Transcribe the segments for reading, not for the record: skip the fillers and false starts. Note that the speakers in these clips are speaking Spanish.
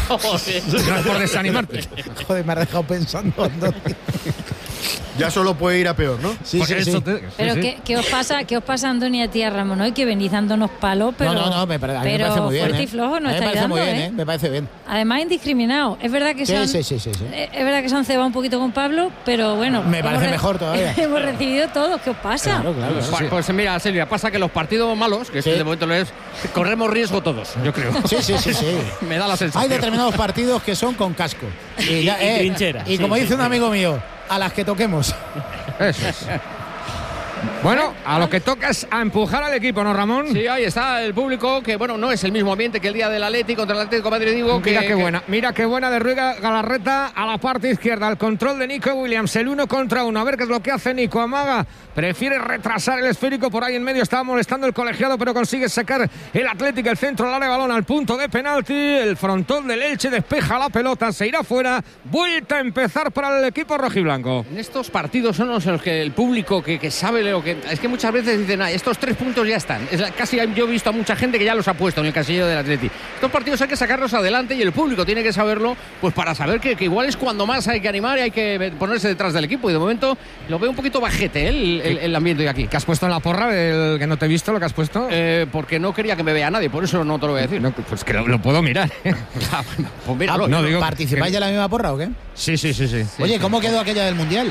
No es por desanimarte. Joder, me has dejado pensando, Andoni. Ya solo puede ir a peor, ¿no? Sí. Pero sí. ¿qué os pasa, Andoni, a ti, a Ramón, hoy? Que venís dándonos palos, pero... No, a mí me parece muy bien. Fuerte y flojo no me estáis parece dando, muy bien, me parece bien. Además, indiscriminado. Es verdad que Sí. es verdad que se han cebado un poquito con Pablo, pero bueno... Me parece mejor todavía. Hemos recibido todos. ¿Qué os pasa? Claro. Pues mira, Silvia, pasa que los partidos malos, que de momento lo es, corremos riesgo todos, yo creo. Sí. Me da la sensación. Hay determinados partidos que son con casco. Y trinchera. Y como dice un amigo mío, a las que toquemos. Eso es. Bueno, a lo que toca es a empujar al equipo, ¿no, Ramón? Sí, ahí está el público, que bueno, no es el mismo ambiente que el día del Atleti contra el Atlético de Madrid, digo. Mira qué buena de Rui Galarreta a la parte izquierda, el control de Nico Williams, el 1 contra 1, a ver qué es lo que hace Nico. Amaga, prefiere retrasar el esférico por ahí en medio, estaba molestando el colegiado, pero consigue sacar el Atlético, el centro del área, balón al punto de penalti, el frontón del Elche despeja la pelota, se irá fuera, vuelta a empezar para el equipo rojiblanco. En estos partidos son los en los que el público que sabe lo que... Es que muchas veces dicen, estos 3 puntos ya están. Casi yo he visto a mucha gente que ya los ha puesto en el casillero del Atleti. Estos partidos hay que sacarlos adelante y el público tiene que saberlo, pues para saber que igual es cuando más hay que animar y hay que ponerse detrás del equipo. Y de momento lo veo un poquito bajete el ambiente de aquí. ¿Qué has puesto en la porra? ¿El que no te he visto lo que has puesto? Porque no quería que me vea nadie, por eso no te lo voy a decir. No, pues que lo puedo mirar. Pues míralo. ¿Participáis de la misma porra o qué? Sí. Oye, ¿cómo quedó aquella del Mundial?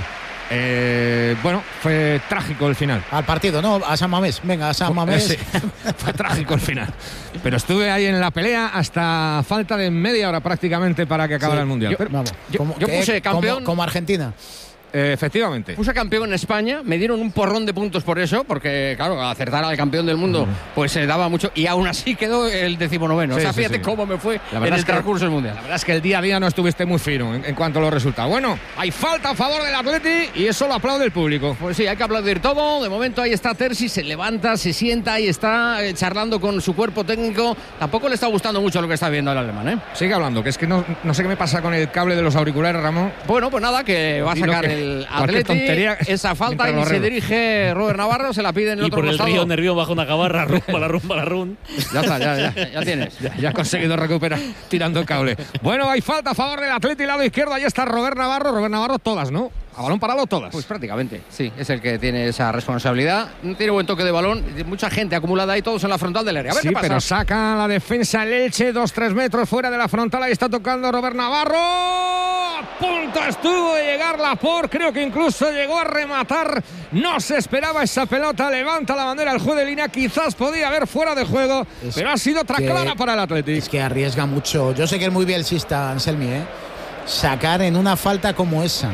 Bueno, fue trágico el final. Al partido, ¿no? A San Mamés. Venga, a San Mamés. Sí, fue trágico el final. Pero estuve ahí en la pelea hasta falta de media hora prácticamente para que acabara el Mundial. Yo puse campeón. Como Argentina. Efectivamente. Puse campeón en España, me dieron un porrón de puntos por eso, porque claro, acertar al campeón del mundo pues se daba mucho, y aún así quedó el 19º. O sea, fíjate cómo me fue en el transcurso del Mundial. La verdad es que el día a día no estuviste muy fino en cuanto a los resultados. Bueno, hay falta a favor del Atleti y eso lo aplaude el público. Pues sí, hay que aplaudir todo. De momento ahí está Terzi, se levanta, se sienta y está charlando con su cuerpo técnico. Tampoco le está gustando mucho lo que está viendo el alemán, ¿eh? Sigue hablando, que es que no sé qué me pasa con el cable de los auriculares, Ramón. Bueno, pues nada, que va a sacar el Atleti esa falta y se dirige Robert Navarro, se la pide en el otro costado. Y por el río nervioso bajo una cabarra, rumba la run. Ya está, ya tienes. Ya has conseguido recuperar tirando el cable. Bueno, hay falta a favor del Atleti, lado izquierdo, ahí está Robert Navarro todas, ¿no? A balón parado todas. Pues prácticamente, sí, es el que tiene esa responsabilidad. Tiene buen toque de balón, mucha gente acumulada ahí, todos en la frontal del área. A ver sí, qué pasa. Pero saca la defensa el Elche, 2-3 metros fuera de la frontal, ahí está tocando Robert Navarro. A punto estuvo de llegar Laporte, creo que incluso llegó a rematar. No se esperaba esa pelota, levanta la bandera el juez de línea, quizás podía haber fuera de juego, pero ha sido otra clara para el Atlético. Es que arriesga mucho. Yo sé que es muy bielcista, Anselmi, sacar en una falta como esa.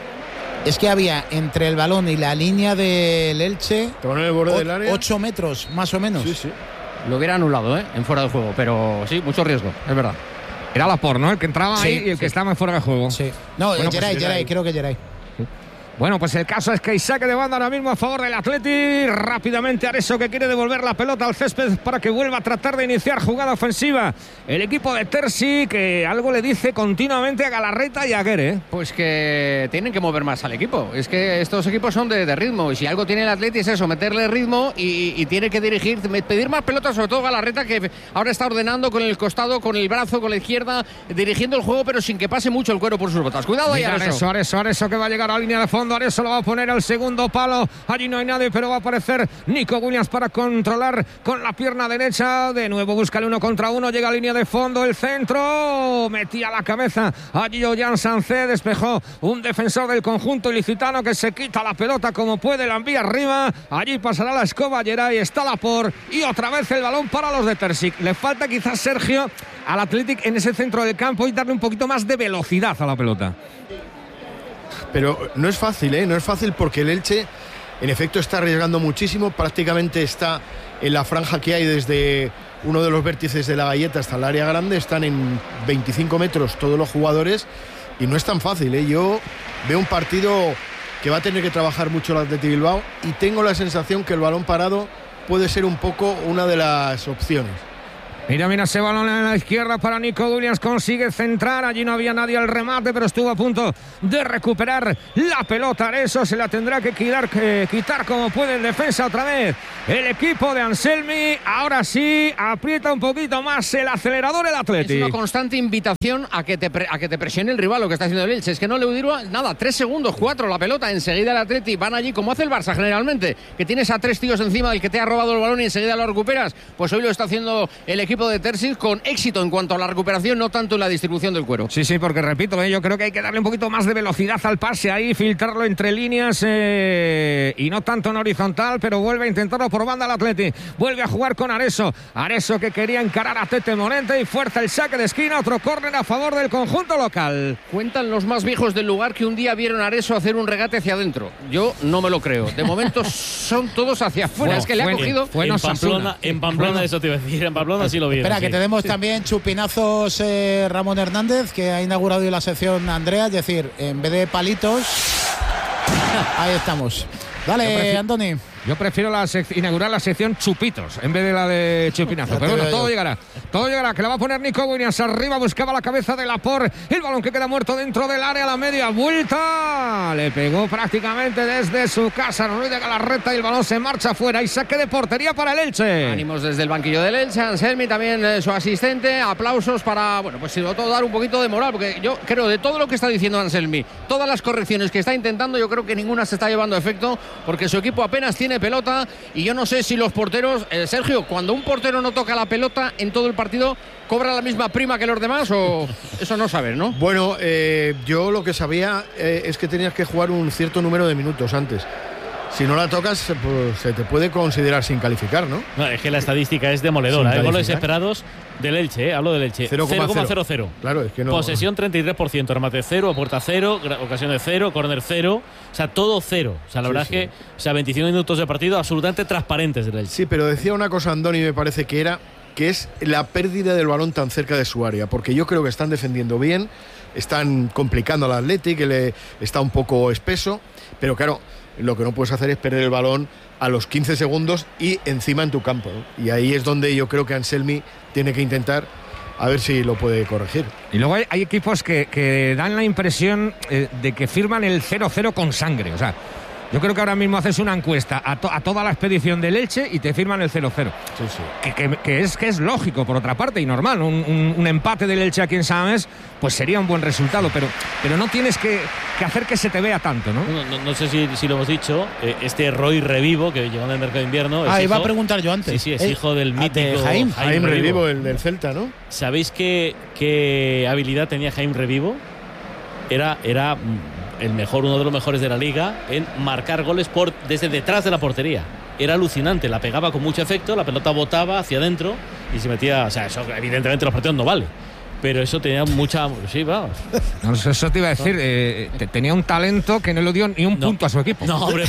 Es que había entre el balón y la línea del Elche en el borde del área 8 metros, más o menos. Sí. Lo hubiera anulado, en fuera de juego, pero sí, mucho riesgo, es verdad. Era Laporte, ¿no? El que entraba ahí y el que estaba en fuera de juego. Sí. No, bueno, Geray, creo que Geray. Bueno, pues el caso es que hay saque de banda ahora mismo a favor del Atleti. Rápidamente Areso, que quiere devolver la pelota al césped para que vuelva a tratar de iniciar jugada ofensiva. El equipo de Terzi, que algo le dice continuamente a Galarreta y a Guerre. Pues que tienen que mover más al equipo. Es que estos equipos son de ritmo. Y si algo tiene el Atleti es eso, meterle ritmo y tiene que dirigir, pedir más pelotas, sobre todo Galarreta, que ahora está ordenando con el costado, con el brazo, con la izquierda, dirigiendo el juego, pero sin que pase mucho el cuero por sus botas. Cuidado ahí, Areso, que va a llegar a la línea de fondo. Areso lo va a poner al segundo palo. Allí no hay nadie, pero va a aparecer Nico Williams para controlar con la pierna derecha. De nuevo busca el 1 contra 1. Llega a línea de fondo. El centro. Metía la cabeza. Allí Ollán Sancé despejó un defensor del conjunto ilicitano que se quita la pelota como puede. La envía arriba. Allí pasará la escoba. Geray, está Laporte. Y otra vez el balón para los de Terzi. Le falta quizás, Sergio, al Athletic en ese centro del campo y darle un poquito más de velocidad a la pelota. Pero no es fácil, no es fácil porque el Elche en efecto está arriesgando muchísimo, prácticamente está en la franja que hay desde uno de los vértices de la Galleta hasta el área grande, están en 25 metros todos los jugadores y no es tan fácil, Yo veo un partido que va a tener que trabajar mucho el Athletic Bilbao y tengo la sensación que el balón parado puede ser un poco una de las opciones. Mira ese balón en la izquierda para Nico Williams, consigue centrar, allí no había nadie al remate, pero estuvo a punto de recuperar la pelota. Areso se la tendrá que quitar como puede en defensa otra vez el equipo de Anselmi. Ahora sí, aprieta un poquito más el acelerador el Atleti. Es una constante invitación a que te presione el rival, lo que está haciendo el Elche. Es que no le duró nada, 3 segundos, 4 la pelota, enseguida el Atleti van allí como hace el Barça generalmente, que tienes a 3 tíos encima del que te ha robado el balón y enseguida lo recuperas. Pues hoy lo está haciendo el equipo de Terzic con éxito en cuanto a la recuperación, no tanto en la distribución del cuero. Sí, porque repito, yo creo que hay que darle un poquito más de velocidad al pase ahí, filtrarlo entre líneas y no tanto en horizontal, pero vuelve a intentarlo por banda el Atleti. Vuelve a jugar con Areso que quería encarar a Tete Morente y fuerza el saque de esquina, otro córner a favor del conjunto local. Cuentan los más viejos del lugar que un día vieron a Areso hacer un regate hacia adentro. Yo no me lo creo. De momento son todos hacia afuera. Es que le ha cogido. En Pamplona, eso te iba a decir. En Pamplona sí lo vieron. Espera, que tenemos también chupinazos Ramón Hernández, que ha inaugurado hoy la sección Andrea, es decir, en vez de palitos, ahí estamos. Dale, Antoni. Yo prefiero inaugurar la sección chupitos en vez de la de chupinazo. Pero bueno, todo llegará, que la va a poner Nico Williams. Arriba buscaba la cabeza de Laporte. El balón que queda muerto dentro del área, la media vuelta. Le pegó prácticamente desde su casa Ruiz de Galarreta y el balón se marcha fuera. Y saque de portería para el Elche. Ánimos desde el banquillo del Elche. Anselmi también su asistente. Aplausos para, pues sobre todo dar un poquito de moral, porque yo creo de todo lo que está diciendo Anselmi, todas las correcciones que está intentando, yo creo que ninguna se está llevando a efecto, porque su equipo apenas tiene pelota y yo no sé si los porteros, Sergio, cuando un portero no toca la pelota en todo el partido, ¿cobra la misma prima que los demás o eso no sabes, no? Bueno, yo lo que sabía es que tenías que jugar un cierto número de minutos antes. Si no la tocas, pues se te puede considerar sin calificar, ¿no? No, es que la estadística es demoledora. Goles esperados del Elche, hablo del Elche. 0,00. Claro, es que no. Posesión 33%, remate 0, a puerta 0, ocasiones 0, córner 0. O sea, todo 0. O sea, la verdad es que, 25 minutos de partido absolutamente transparentes del Elche. Sí, pero decía una cosa Andoni, me parece que es la pérdida del balón tan cerca de su área, porque yo creo que están defendiendo bien, están complicando al Athletic, que le está un poco espeso, pero claro, lo que no puedes hacer es perder el balón a los 15 segundos y encima en tu campo, ¿no? Y ahí es donde yo creo que Anselmi tiene que intentar a ver si lo puede corregir. Y luego hay equipos que dan la impresión de que firman el 0-0 con sangre. O sea, yo creo que ahora mismo haces una encuesta a toda la expedición del Elche y te firman el 0-0. Sí. Que es lógico, por otra parte, y normal. Un empate del Elche aquí en Samamés, pues sería un buen resultado, pero no tienes que hacer que se te vea tanto, ¿no? No sé si lo hemos dicho, este Roy Revivo, que llegó en el mercado de invierno. Iba a preguntar yo antes. Sí, es hijo del mítico Jaime Revivo, el del Celta, ¿no? ¿Sabéis qué habilidad tenía Jaime Revivo? Era uno de los mejores de la liga en marcar goles desde detrás de la portería. Era alucinante, la pegaba con mucho efecto, la pelota botaba hacia adentro y se metía, o sea, eso evidentemente los partidos no vale, pero eso tenía mucha, sí, vamos. No, eso te iba a decir, tenía un talento que no le dio ni un punto a su equipo. No, hombre,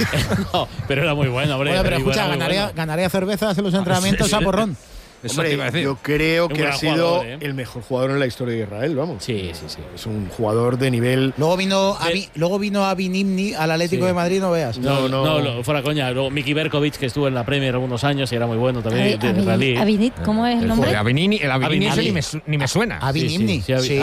pero era muy bueno, hombre. Bueno, pero escucha, ganaría cervezas en los entrenamientos a porrón. Eso te iba a decir. Yo creo que ha sido jugador, el mejor jugador en la historia de Israel, vamos. Sí. Es un jugador de nivel. Luego vino a Vinimni al Atlético de Madrid, no veas. No, fuera coña. Luego Miki Berkovic, que estuvo en la Premier algunos años y era muy bueno también. Avinit, ¿cómo es el nombre? El Avinini ni me suena. Avinimni. Sí.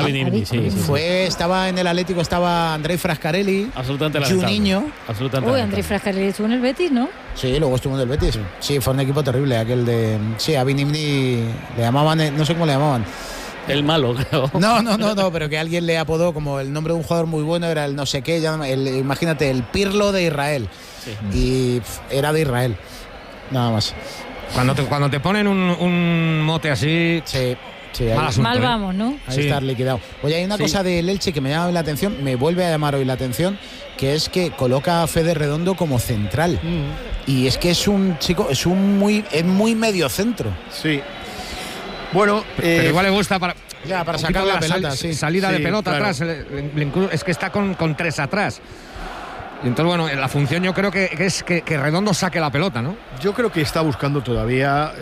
Estaba en el Atlético, estaba Andrei Frascarelli. Absolutamente lamentable. Juninho. Absolutamente. Andrei Frascarelli estuvo en el Betis, ¿no? Sí, luego estuvo en el Betis. Sí, fue un equipo terrible aquel de. Sí, a Vinimni le llamaban, no sé cómo le llamaban. El malo, creo. No, pero que alguien le apodó como el nombre de un jugador muy bueno, era el no sé qué, imagínate, el Pirlo de Israel. Sí. Y era de Israel. Nada más. Cuando te ponen un mote así. Sí. Mal vamos, ¿no? Ahí está liquidado. Oye, hay una cosa del Elche que me llama la atención, me vuelve a llamar hoy la atención, que es que coloca a Fede Redondo como central. Y es que es un chico, es muy medio centro. Sí. Bueno, pero igual le gusta para sacar la pelota, salida de pelota, claro. Atrás. Es que está con 3 atrás. Y entonces, bueno, la función yo creo que es que Redondo saque la pelota, ¿no? Yo creo que está buscando todavía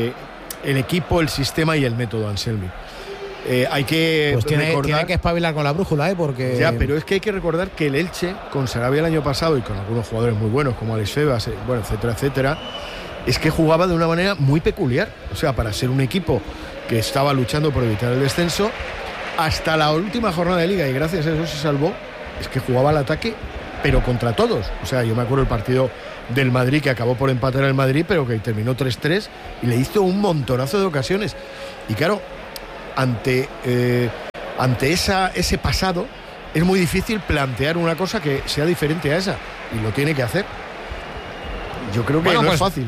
el equipo, el sistema y el método Anselmi. Hay que tiene que espabilar con la brújula, porque ya, pero es que hay que recordar que el Elche con Sarabia el año pasado y con algunos jugadores muy buenos como Alex Febas, etcétera, es que jugaba de una manera muy peculiar. O sea, para ser un equipo que estaba luchando por evitar el descenso, hasta la última jornada de Liga, y gracias a eso se salvó, es que jugaba al ataque, pero contra todos. O sea, yo me acuerdo el partido del Madrid, que acabó por empatar el Madrid, pero que terminó 3-3, y le hizo un montonazo de ocasiones. Y claro, ante ese pasado, es muy difícil plantear una cosa que sea diferente a esa, y lo tiene que hacer. Yo creo que no es fácil.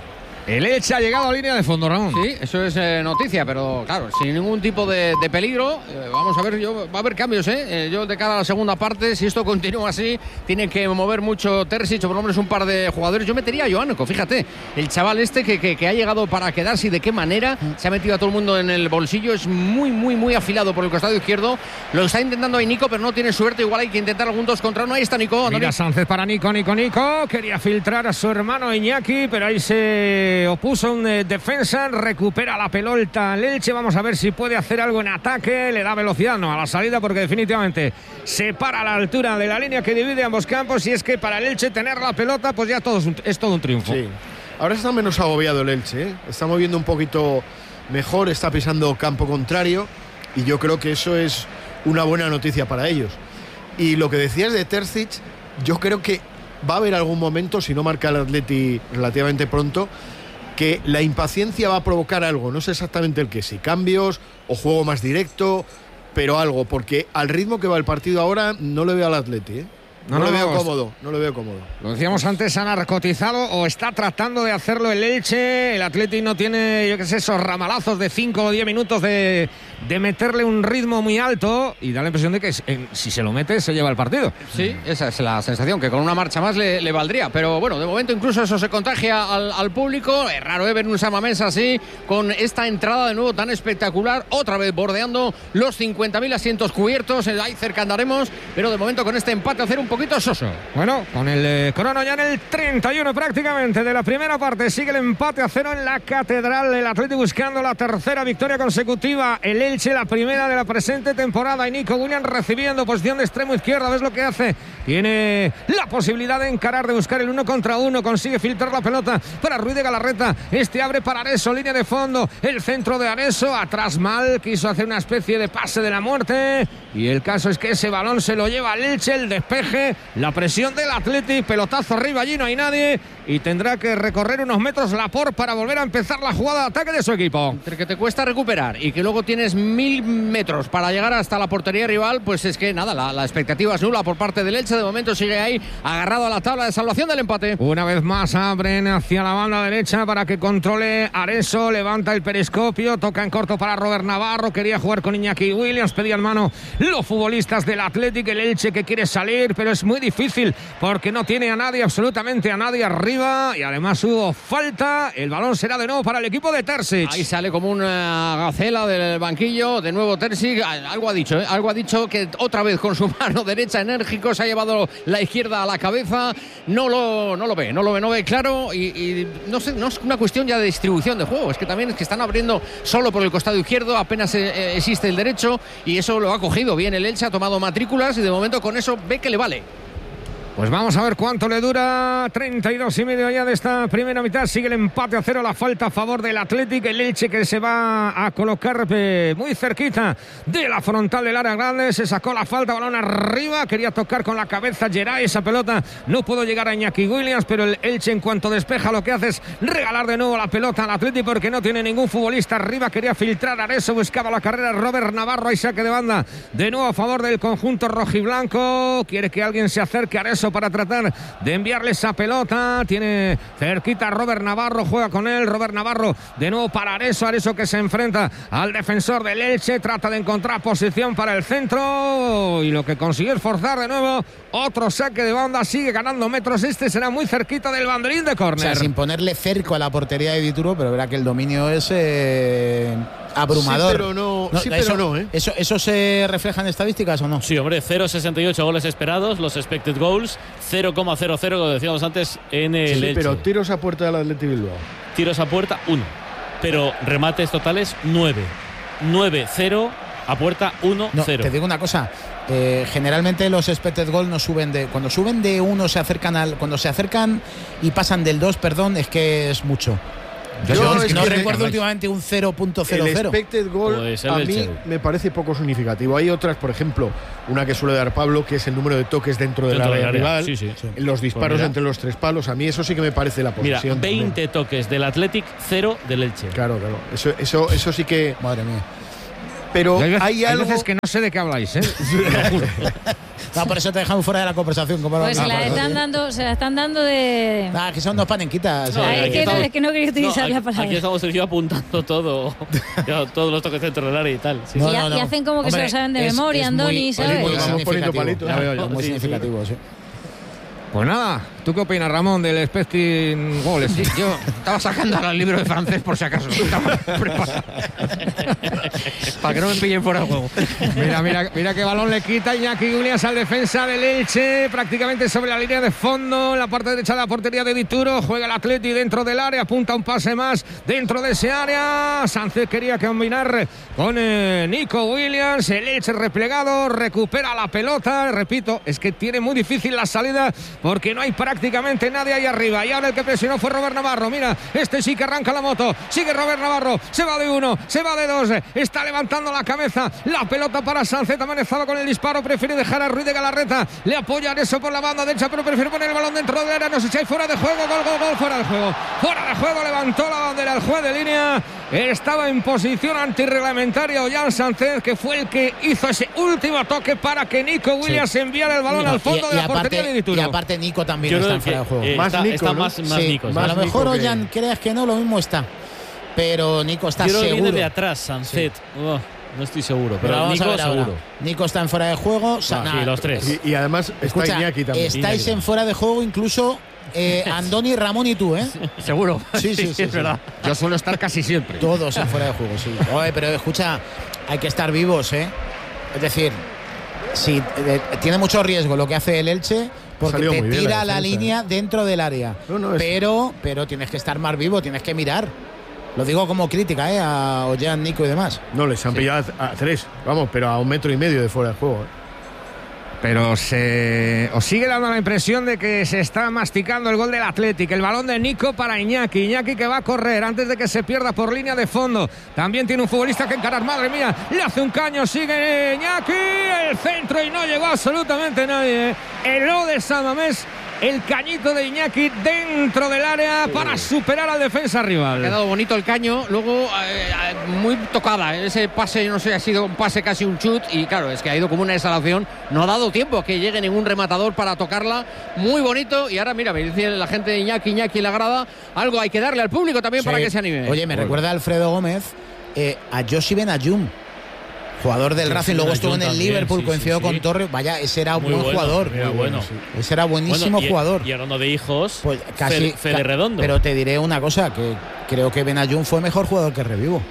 El Elche ha llegado a línea de fondo, Ramón. Sí, eso es noticia, pero claro, sin ningún tipo de peligro. Vamos a ver, va a haber cambios, yo de cara a la segunda parte, si esto continúa así, tiene que mover mucho Terzic, o por lo menos un par de jugadores. Yo metería a Joanco, fíjate, el chaval este que ha llegado para quedarse, y de qué manera se ha metido a todo el mundo en el bolsillo. Es muy afilado por el costado izquierdo. Lo está intentando ahí Nico, pero no tiene suerte. Igual hay que intentar algún 2 contra 1. Ahí está Nico. Mira Sánchez para Nico. Quería filtrar a su hermano Iñaki, pero ahí se opuso un defensa, recupera la pelota el Elche. Vamos a ver si puede hacer algo en ataque. Le da velocidad, no, a la salida, porque definitivamente se para a la altura de la línea que divide ambos campos. Y es que para el Elche tener la pelota, pues ya es todo un triunfo. Sí. Ahora está menos agobiado el Elche, Está moviendo un poquito mejor, está pisando campo contrario, y yo creo que eso es una buena noticia para ellos. Y lo que decías de Terzic, yo creo que va a haber algún momento, si no marca el Atleti relativamente pronto, que la impaciencia va a provocar algo. No sé exactamente el qué, si cambios o juego más directo, pero algo, porque al ritmo que va el partido ahora no le veo al Atleti, No lo veo cómodo. Lo decíamos antes, ha narcotizado, o está tratando de hacerlo el Elche. El Atleti no tiene, yo qué sé, esos ramalazos de 5 o 10 minutos de meterle un ritmo muy alto, y da la impresión de que si se lo mete se lleva el partido. Sí, esa es la sensación, que con una marcha más le valdría. Pero bueno, de momento incluso eso se contagia al público. Es raro ver un Samamés así, con esta entrada de nuevo tan espectacular, otra vez bordeando los 50.000 asientos cubiertos. Ahí cerca andaremos, pero de momento con este empate a hacer un poquito soso. Bueno, con el crono ya en el 31 prácticamente de la primera parte, sigue el empate a 0 en la Catedral. El Atleti buscando la tercera victoria consecutiva. El Elche la primera de la presente temporada, y Nico Williams recibiendo posición de extremo izquierda. ¿Ves lo que hace? Tiene la posibilidad de encarar, de buscar el 1 contra 1. Consigue filtrar la pelota para Ruiz de Galarreta. Este abre para Areso, línea de fondo. El centro de Areso, atrás mal. Quiso hacer una especie de pase de la muerte. Y el caso es que ese balón se lo lleva el Elche, el despeje, la presión del Atleti, pelotazo arriba, allí no hay nadie. Y tendrá que recorrer unos metros Laporte para volver a empezar la jugada de ataque de su equipo. Entre que te cuesta recuperar y que luego tienes 1000 metros para llegar hasta la portería rival, pues es que nada, la expectativa es nula por parte del Elche. De momento sigue ahí agarrado a la tabla de salvación del empate. Una vez más abren hacia la banda derecha para que controle Areso. Levanta el periscopio, toca en corto para Robert Navarro. Quería jugar con Iñaki Williams, pedían mano los futbolistas del Athletic. El Elche que quiere salir, pero es muy difícil porque no tiene a nadie, absolutamente a nadie arriba, y además hubo falta. El balón será de nuevo para el equipo de Terzic. Ahí sale como una gacela del banquillo, de nuevo Terzic. Algo ha dicho, que otra vez con su mano derecha enérgico se ha llevado la izquierda a la cabeza. No lo ve claro, y no sé, no es una cuestión ya de distribución de juego, es que también es que están abriendo solo por el costado izquierdo, apenas existe el derecho, y eso lo ha cogido bien el Elche, ha tomado matrículas y de momento con eso ve que le vale. Pues vamos a ver cuánto le dura. 32,5 ya de esta primera mitad. Sigue el empate a 0, la falta a favor del Athletic. El Elche que se va a colocar muy cerquita de la frontal del área grande. Se sacó la falta, balón arriba. Quería tocar con la cabeza Geray. Esa pelota no pudo llegar a Iñaki Williams, pero el Elche, en cuanto despeja, lo que hace es regalar de nuevo la pelota al Athletic porque no tiene ningún futbolista arriba. Quería filtrar a Areso, buscaba la carrera Robert Navarro. Hay saque de banda de nuevo a favor del conjunto rojiblanco. Quiere que alguien se acerque a Areso para tratar de enviarle esa pelota. Tiene cerquita a Robert Navarro, juega con él. Robert Navarro de nuevo para Areso que se enfrenta al defensor del Elche, trata de encontrar posición para el centro, y lo que consiguió es forzar de nuevo otro saque de banda. Sigue ganando metros, este será muy cerquita del banderín de córner. O sea, sin ponerle cerco a la portería de Dituro, pero verá que el dominio es abrumador. Sí, pero no. ¿Eso se refleja en estadísticas o no? Sí, hombre, 0,68 goles esperados, los expected goals, 0,00, como decíamos antes, en el Elche. Pero tiros a puerta del Athletic Bilbao. Tiros a puerta, 1. Pero remates totales, 9. 9-0 a puerta 1-0. No, te digo una cosa, generalmente los expected goal no suben cuando suben de 1 cuando se acercan y pasan del 2, perdón, es que es mucho. Yo no recuerdo últimamente un 0.00. El expected goal pues a mí me parece poco significativo. Hay otras, por ejemplo, una que suele dar Pablo, que es el número de toques dentro del área rival, los disparos pues entre los 3 palos. A mí eso sí que me parece la posesión. Mira, 20 toques del Athletic, 0 del Elche. Claro. Eso sí que... Madre mía. Pero hay algo... veces que no sé de qué habláis, ¿eh? No, por eso te dejamos fuera de la conversación. Pues se la están dando de... que son 2 panenquitas. Es que no quería utilizar la palabra. Aquí estamos yo apuntando todo, todos los toques dentro del área y tal. Sí. Y hacen como que se lo saben de memoria, Andoni, ¿sabes? Vamos poniendo palitos. Muy significativo, sí. Pues nada, ¿tú qué opinas, Ramón, del expecting goals? Sí, yo estaba sacando ahora el libro de francés por si acaso. Estaba preparado. Para que no me pillen fuera de juego. Mira qué balón le quita Iñaki Williams al defensa del Elche, prácticamente sobre la línea de fondo, en la parte derecha de la portería de Dituro. Juega el Atleti dentro del área, apunta un pase más dentro de ese área. Sánchez quería combinar con Nico Williams, el Elche replegado, recupera la pelota. Repito, es que tiene muy difícil la salida porque no hay prácticamente nadie ahí arriba. Y ahora el que presionó fue Robert Navarro. Mira, este sí que arranca la moto. Sigue Robert Navarro. Se va de 1, se va de 2. Está levantando la cabeza. La pelota para Sánchez. Amenazado con el disparo. Prefiere dejar a Ruiz de Galarreta. Le apoyan eso por la banda derecha, pero prefiere poner el balón dentro del área. No sé si hay fuera de juego. Gol. Fuera de juego. Fuera de juego. Levantó la bandera el juez de línea. Estaba en posición antirreglamentaria Ollán Sánchez, que fue el que hizo ese último toque para que Nico Williams enviara el balón al fondo de la portería de Dituro. Y aparte Nico también está en fuera de juego. Más Nico. A lo mejor Ollán, creas que no, lo mismo está. Pero Nico está seguro. Yo viene de atrás, Sánchez. Sí. No estoy seguro, pero Nico seguro. Nico está en fuera de juego. Sí, los 3. Y además está Iñaki también. Estáis en fuera de juego incluso Andoni, Ramón y tú, ¿eh? Seguro. Sí, es verdad. Yo suelo estar casi siempre. Todos en fuera de juego, sí. Oye, pero escucha, hay que estar vivos, ¿eh? Es decir, sí, tiene mucho riesgo lo que hace el Elche, porque te tira la línea dentro del área. Pero tienes que estar más vivo, tienes que mirar. Lo digo como crítica, a Ollán, Nico y demás. No, les han pillado a 3, vamos, pero a 1,5 metros de fuera de juego. Pero os sigue dando la impresión de que se está masticando el gol del Athletic. El balón de Nico para Iñaki. Iñaki que va a correr antes de que se pierda por línea de fondo. También tiene un futbolista que encarar. Madre mía, le hace un caño. Sigue Iñaki. El centro y no llegó absolutamente nadie. El O de San Mamés. El cañito de Iñaki dentro del área para superar al defensa rival. Ha quedado bonito el caño, luego muy tocada. Ese pase, no sé, ha sido un pase casi un chut. Y claro, es que ha ido como una exhalación. No ha dado tiempo a que llegue ningún rematador para tocarla. Muy bonito. Y ahora, mira, me dice la gente de Iñaki en la grada. Algo hay que darle al público también para que se anime. Oye, me recuerda a Alfredo Gómez, a Joshi Benayum, jugador del Racing, luego estuvo en el Liverpool, coincidió con Torres. Vaya, ese era un buen jugador. Ese era buenísimo jugador. Y hablando de hijos, pues casi Fede Redondo. Pero te diré una cosa, que creo que Benayum fue mejor jugador que Revivo.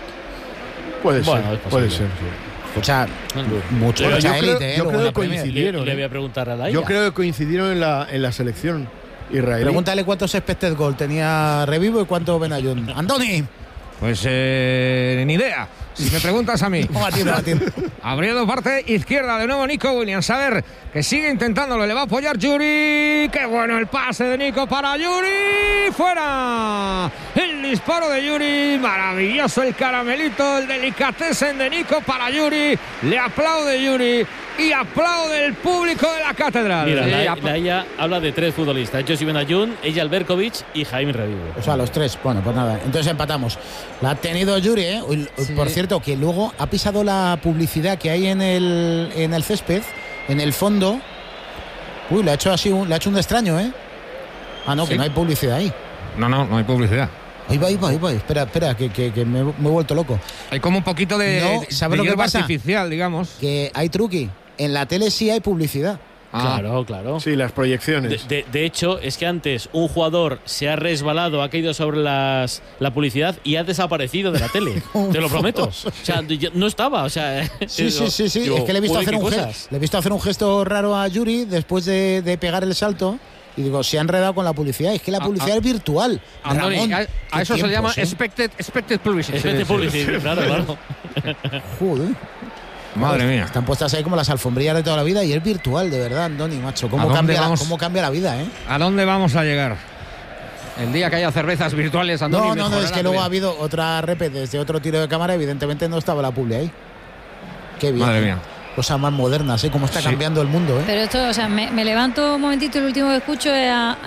Puede ser. Sí. Escucha, mucha élite. Yo creo que coincidieron. Le voy a preguntar a Laia. Yo creo que coincidieron en la selección israelí. Pregúntale cuántos expected goal tenía Revivo y cuánto Benayum. Andoni. Pues ni idea. Si me preguntas a mí. Abriendo parte izquierda de nuevo Nico Williams. A ver, que sigue intentándolo. Le va a apoyar Yuri. Qué bueno el pase de Nico para Yuri. Fuera. El disparo de Yuri. Maravilloso el caramelito. El delicatessen de Nico para Yuri. Le aplaude Yuri. Y aplaude el público de la catedral. Mira, Laia habla de 3 futbolistas: Josi Benayum, Eyal Berkovic y Jaime Revivo. O sea, los 3. Bueno, pues nada. Entonces empatamos. La ha tenido Yuri, ¿eh? Sí. Por cierto, que luego ha pisado la publicidad que hay en el césped, en el fondo. Uy, le ha hecho un extraño, ¿eh? Ah, no, ¿sí? Que no hay publicidad ahí. No hay publicidad. Ahí va. Espera, que me he vuelto loco. Hay como un poquito de ¿sabes lo que pasa? Artificial, digamos. Que hay truqui. En la tele sí hay publicidad. Claro. Sí, las proyecciones. De hecho, es que antes un jugador se ha resbalado, ha caído sobre la publicidad y ha desaparecido de la tele. Te lo prometo. O sea, no estaba. O sea, sí. Es que le he visto hacer un gesto raro a Yuri después de pegar el salto. Y digo, se ha enredado con la publicidad. Es que la publicidad es virtual. Ramón, a eso se le llama expected publicity. Expected publicity, claro. Joder. Madre mía. Están puestas ahí como las alfombrillas de toda la vida y es virtual, de verdad, Andoni, macho. ¿Cómo cambia la vida, eh? ¿A dónde vamos a llegar? El día que haya cervezas virtuales, Andoni, No, es que luego ha habido otra repe desde otro tiro de cámara, evidentemente no estaba la publi ahí. Qué bien. Madre mía. Cosas más modernas, cómo está cambiando el mundo, Pero esto, o sea, me levanto un momentito y lo último que escucho es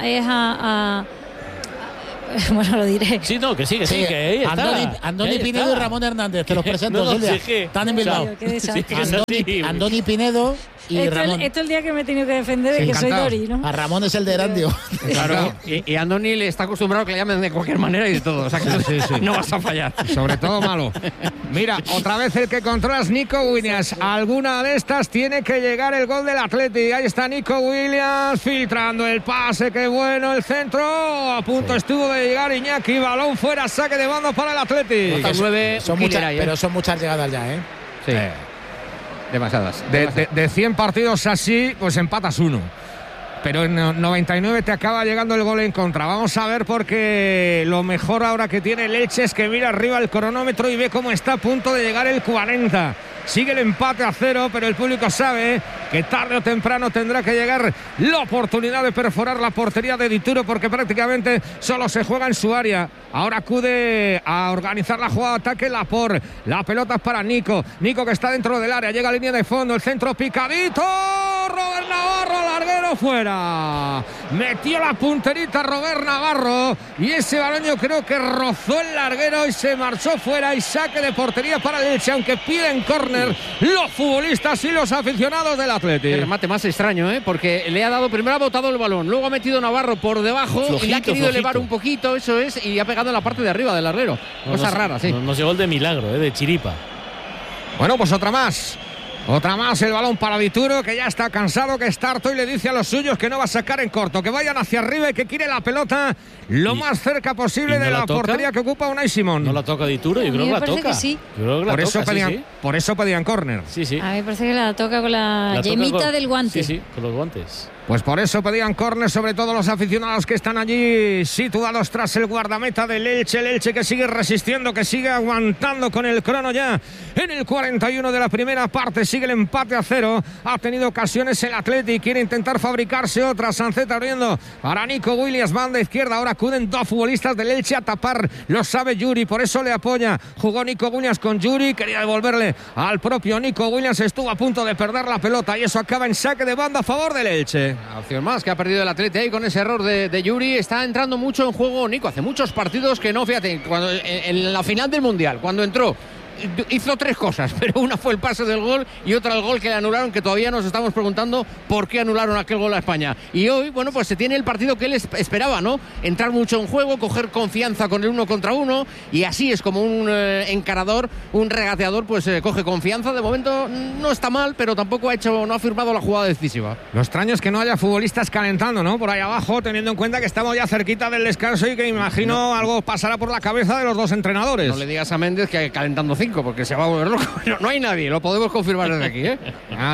bueno, lo diré. Sí, no, que sí, que ahí está. Andoni Pinedo y Ramón Hernández, te los presento, Silvia. Están en Bilbao. Qué desastre. Andoni Pinedo y Ramón. Esto es el día que me he tenido que defender de que soy Dori, ¿no? A Ramón es el de Erandio. Claro, y Andoni le está acostumbrado a que le llamen de cualquier manera y de todo. O sea que no vas a fallar. Sobre todo malo. Mira, otra vez el que controla es Nico Williams. Alguna de estas tiene que llegar el gol del Atleti. Ahí está Nico Williams filtrando el pase. Qué bueno el centro. A punto estuvo de llegar Iñaki. Balón fuera, saque de banda para el Atleti. Pero son muchas llegadas ya, ¿eh? Sí. Demasiadas. De 100 partidos así, pues empatas uno. Pero en 99 te acaba llegando el gol en contra. Vamos a ver, porque lo mejor ahora que tiene el Elche es que mira arriba el cronómetro y ve cómo está a punto de llegar el 40. Sigue el empate a 0, pero el público sabe que tarde o temprano tendrá que llegar la oportunidad de perforar la portería de Dituro, porque prácticamente solo se juega en su área. Ahora acude a organizar la jugada de ataque Laporte. La pelota es para Nico que está dentro del área, llega a línea de fondo, el centro picadito. Robert Navarro, larguero fuera. Metió la punterita Robert Navarro y ese balón yo creo que rozó el larguero y se marchó fuera, y saque de portería para el Elche, aunque piden córner los futbolistas y los aficionados del Atleti. El remate más extraño, porque le ha dado, primero ha botado el balón, luego ha metido Navarro por debajo, y le ha querido elevar un poquito, eso es, y ha pegado en la parte de arriba del larguero. Cosa rara, sí. Nos llegó el de milagro, de chiripa. Bueno, pues otra más, el balón para Dituro, que ya está cansado, que está harto, y le dice a los suyos que no va a sacar en corto, que vayan hacia arriba y que quiere la pelota lo más cerca posible de la portería que ocupa Unai Simón. ¿No la toca Dituro? Yo creo que la toca. Que sí. Por eso pedían córner. Sí. A mí me parece que la toca con la yemita del guante. Sí, con los guantes. Pues por eso pedían córner, sobre todo los aficionados que están allí situados tras el guardameta del Elche. El Elche que sigue resistiendo, que sigue aguantando con el crono ya en el 41 de la primera parte. Sigue el empate a 0. Ha tenido ocasiones el Atleti, quiere intentar fabricarse otra. Sanceta abriendo para Nico Williams, banda izquierda. Ahora acuden dos futbolistas del Elche a tapar, lo sabe Yuri, por eso le apoya. Jugó Nico Williams con Yuri, quería devolverle al propio Nico Williams, estuvo a punto de perder la pelota y eso acaba en saque de banda a favor del Elche. Una opción más que ha perdido el Atleti ahí con ese error de Yuri. Está entrando mucho en juego Nico, hace muchos partidos que no, fíjate, cuando en la final del Mundial, cuando entró, hizo tres cosas, pero una fue el pase del gol y otra el gol que le anularon, que todavía nos estamos preguntando por qué anularon aquel gol a España. Y hoy, bueno, pues se tiene el partido que él esperaba, ¿no? Entrar mucho en juego, coger confianza con el 1 contra 1, y así es como un encarador, un regateador, pues coge confianza. De momento no está mal, pero tampoco no ha firmado la jugada decisiva. Lo extraño es que no haya futbolistas calentando, ¿no? Por ahí abajo, teniendo en cuenta que estamos ya cerquita del descanso y que imagino algo pasará por la cabeza de los dos entrenadores. No le digas a Méndez que calentando 5, porque se va a volver loco. No hay nadie, lo podemos confirmar desde aquí, ¿eh?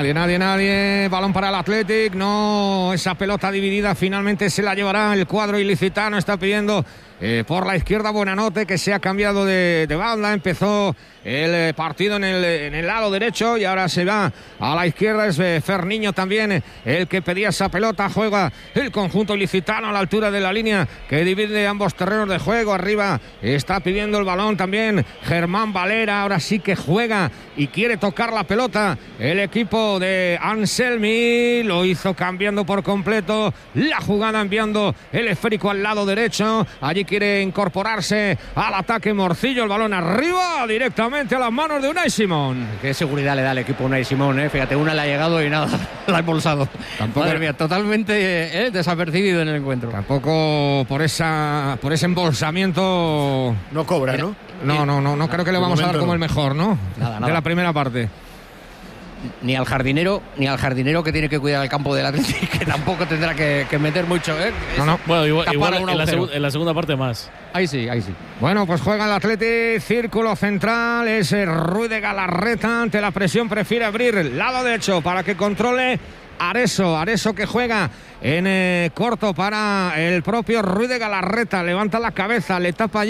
Nadie. Balón para el Athletic. No, esa pelota dividida finalmente se la llevará el cuadro ilicitano. Está pidiendo por la izquierda Buenanote, que se ha cambiado de banda. Empezó el partido en el lado derecho y ahora se va a la izquierda. Es Ferniño también el que pedía esa pelota. Juega el conjunto ilicitano a la altura de la línea que divide ambos terrenos de juego. Arriba está pidiendo el balón también Germán Valera. Ahora sí que juega y quiere tocar la pelota el equipo de Anselmi. Lo hizo cambiando por completo la jugada, enviando el esférico al lado derecho. Allí quiere incorporarse al ataque Morcillo. El balón arriba directamente a las manos de Unai Simón. Qué seguridad le da el equipo Unai Simón, ¿eh? Fíjate, una le ha llegado y nada, la ha embolsado. Tampoco, madre mía, totalmente desapercibido en el encuentro. Tampoco por ese embolsamiento no cobra, ¿no? No creo que le vamos a dar como el mejor, ¿no? Nada. De la primera parte. Ni al jardinero que tiene que cuidar el campo del Atlético, que tampoco tendrá que meter mucho, ¿eh? No. Bueno, igual en la segunda parte más. Ahí sí. Bueno, pues juega el Atleti, círculo central, es Ruiz de Galarreta. Ante la presión prefiere abrir el lado derecho para que controle Areso que juega en corto para el propio Ruiz de Galarreta. Levanta la cabeza, le tapa allí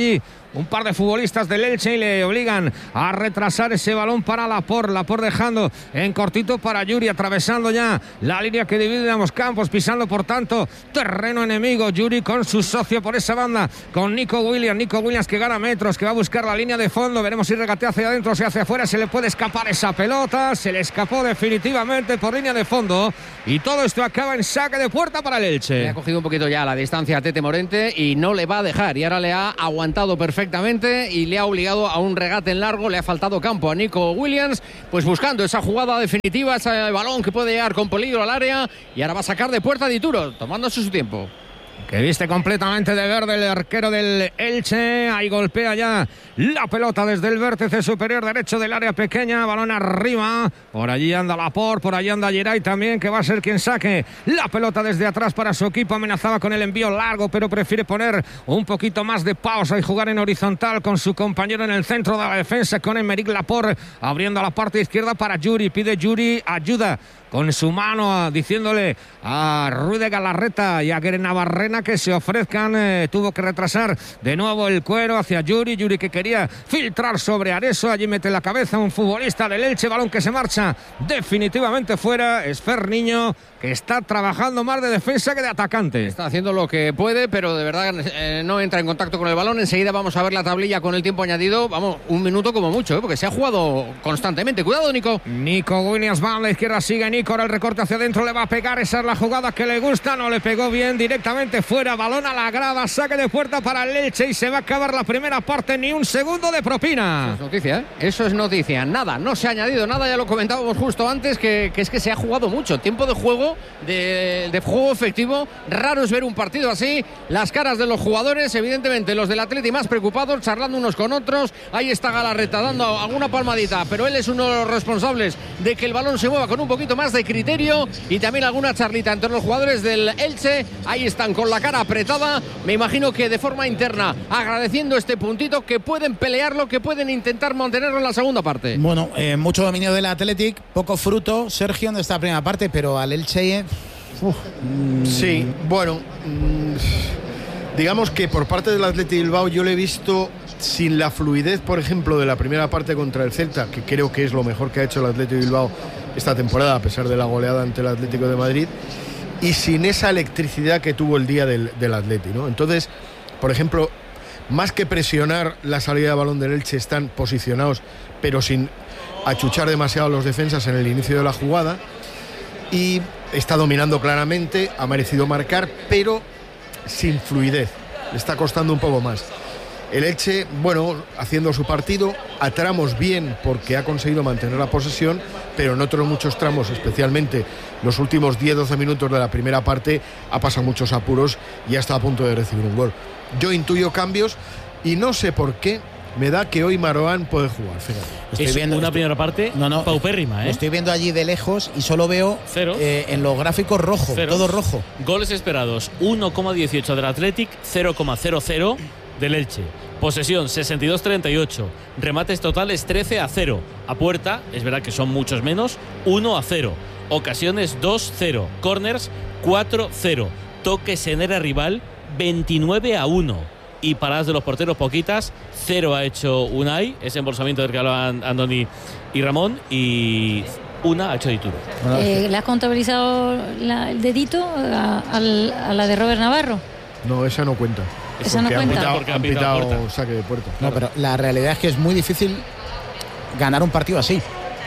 un par de futbolistas del Elche y le obligan a retrasar ese balón para Laporte dejando en cortito para Yuri, atravesando ya la línea que divide ambos campos, pisando por tanto terreno enemigo. Yuri con su socio por esa banda, con Nico Williams que gana metros, que va a buscar la línea de fondo. Veremos si regatea hacia adentro o si hacia afuera. Se le puede escapar esa pelota, se le escapó definitivamente por línea de fondo y todo esto acaba en saque de puerta para el Elche. Le ha cogido un poquito ya la distancia a Tete Morente y no le va a dejar, y ahora le ha aguantado perfectamente y le ha obligado a un regate en largo. Le ha faltado campo a Nico Williams, pues buscando esa jugada definitiva, ese balón que puede llegar con peligro al área, y ahora va a sacar de puerta Dituro, tomándose su tiempo. Que viste completamente de verde el arquero del Elche. Ahí golpea ya la pelota desde el vértice superior derecho del área pequeña. Balón arriba. Por allí anda Laporte, por allí anda Geray también, que va a ser quien saque la pelota desde atrás para su equipo. Amenazaba con el envío largo, pero prefiere poner un poquito más de pausa y jugar en horizontal con su compañero en el centro de la defensa, con Aymeric Laporte abriendo a la parte izquierda para Yuri. Pide Yuri ayuda con su mano, diciéndole a Ruiz de Galarreta y a Guere Navarrena que se ofrezcan. Tuvo que retrasar de nuevo el cuero hacia Yuri que quería filtrar sobre Areso. Allí mete la cabeza un futbolista del Elche, balón que se marcha definitivamente fuera. Es Ferniño, que está trabajando más de defensa que de atacante. Está haciendo lo que puede, pero de verdad no entra en contacto con el balón. Enseguida vamos a ver la tablilla con el tiempo añadido. Vamos, un minuto como mucho, porque se ha jugado constantemente. Cuidado, Nico. Nico Williams va a la izquierda, sigue Nico. Ahora el recorte hacia adentro, le va a pegar. Esa es la jugada que le gusta. No le pegó bien, directamente fuera. Balón a la grada, saque de puerta para el Elche y se va a acabar la primera parte. Ni un segundo de propina. Eso es noticia, ¿eh? Eso es noticia. Nada, no se ha añadido nada. Ya lo comentábamos justo antes, que es que se ha jugado mucho. Tiempo de juego, de juego efectivo. Raro es ver un partido así. Las caras de los jugadores, evidentemente los del Atleti más preocupados, charlando unos con otros. Ahí está Galarreta dando alguna palmadita, pero él es uno de los responsables de que el balón se mueva con un poquito más de criterio, y también alguna charlita entre los jugadores del Elche. Ahí están con la cara apretada, me imagino que de forma interna agradeciendo este puntito, que pueden pelearlo, que pueden intentar mantenerlo en la segunda parte. Bueno, mucho dominio del Athletic, poco fruto, Sergio, en esta primera parte, pero al Elche sí, bueno, digamos que por parte del Athletic Bilbao yo le he visto sin la fluidez, por ejemplo, de la primera parte contra el Celta, que creo que es lo mejor que ha hecho el Athletic Bilbao esta temporada, a pesar de la goleada ante el Atlético de Madrid, y sin esa electricidad que tuvo el día del Athletic, ¿no? Entonces, por ejemplo, más que presionar la salida de balón del Elche, están posicionados, pero sin achuchar demasiado a los defensas en el inicio de la jugada, y está dominando claramente, ha merecido marcar, pero sin fluidez, le está costando un poco más. El Elche, bueno, haciendo su partido, a tramos bien porque ha conseguido mantener la posesión, pero en otros muchos tramos, especialmente los últimos 10-12 minutos de la primera parte, ha pasado muchos apuros y ha estado a punto de recibir un gol. Yo intuyo cambios y no sé por qué me da que hoy Marouane puede jugar, fíjate. Estoy viendo una primera parte paupérrima, ¿eh? Lo estoy viendo allí de lejos y solo veo en los gráficos rojo, todo rojo. Goles esperados 1,18 del Athletic, 0,00 del Elche. Posesión 62-38. Remates totales 13-0. A puerta, es verdad que son muchos menos, 1-0. Ocasiones 2-0. Corners 4-0. Toques en área rival 29-1. Y paradas de los porteros poquitas. 0 ha hecho Unai, ese embolsamiento del que hablaban Andoni y Ramón, y 1 ha hecho Dituro. ¿Le has contabilizado el dedito a la de Robert Navarro? No, esa no cuenta. Esa no cuenta. Porque han pitado saque de puerta. No, pero la realidad es que es muy difícil ganar un partido así.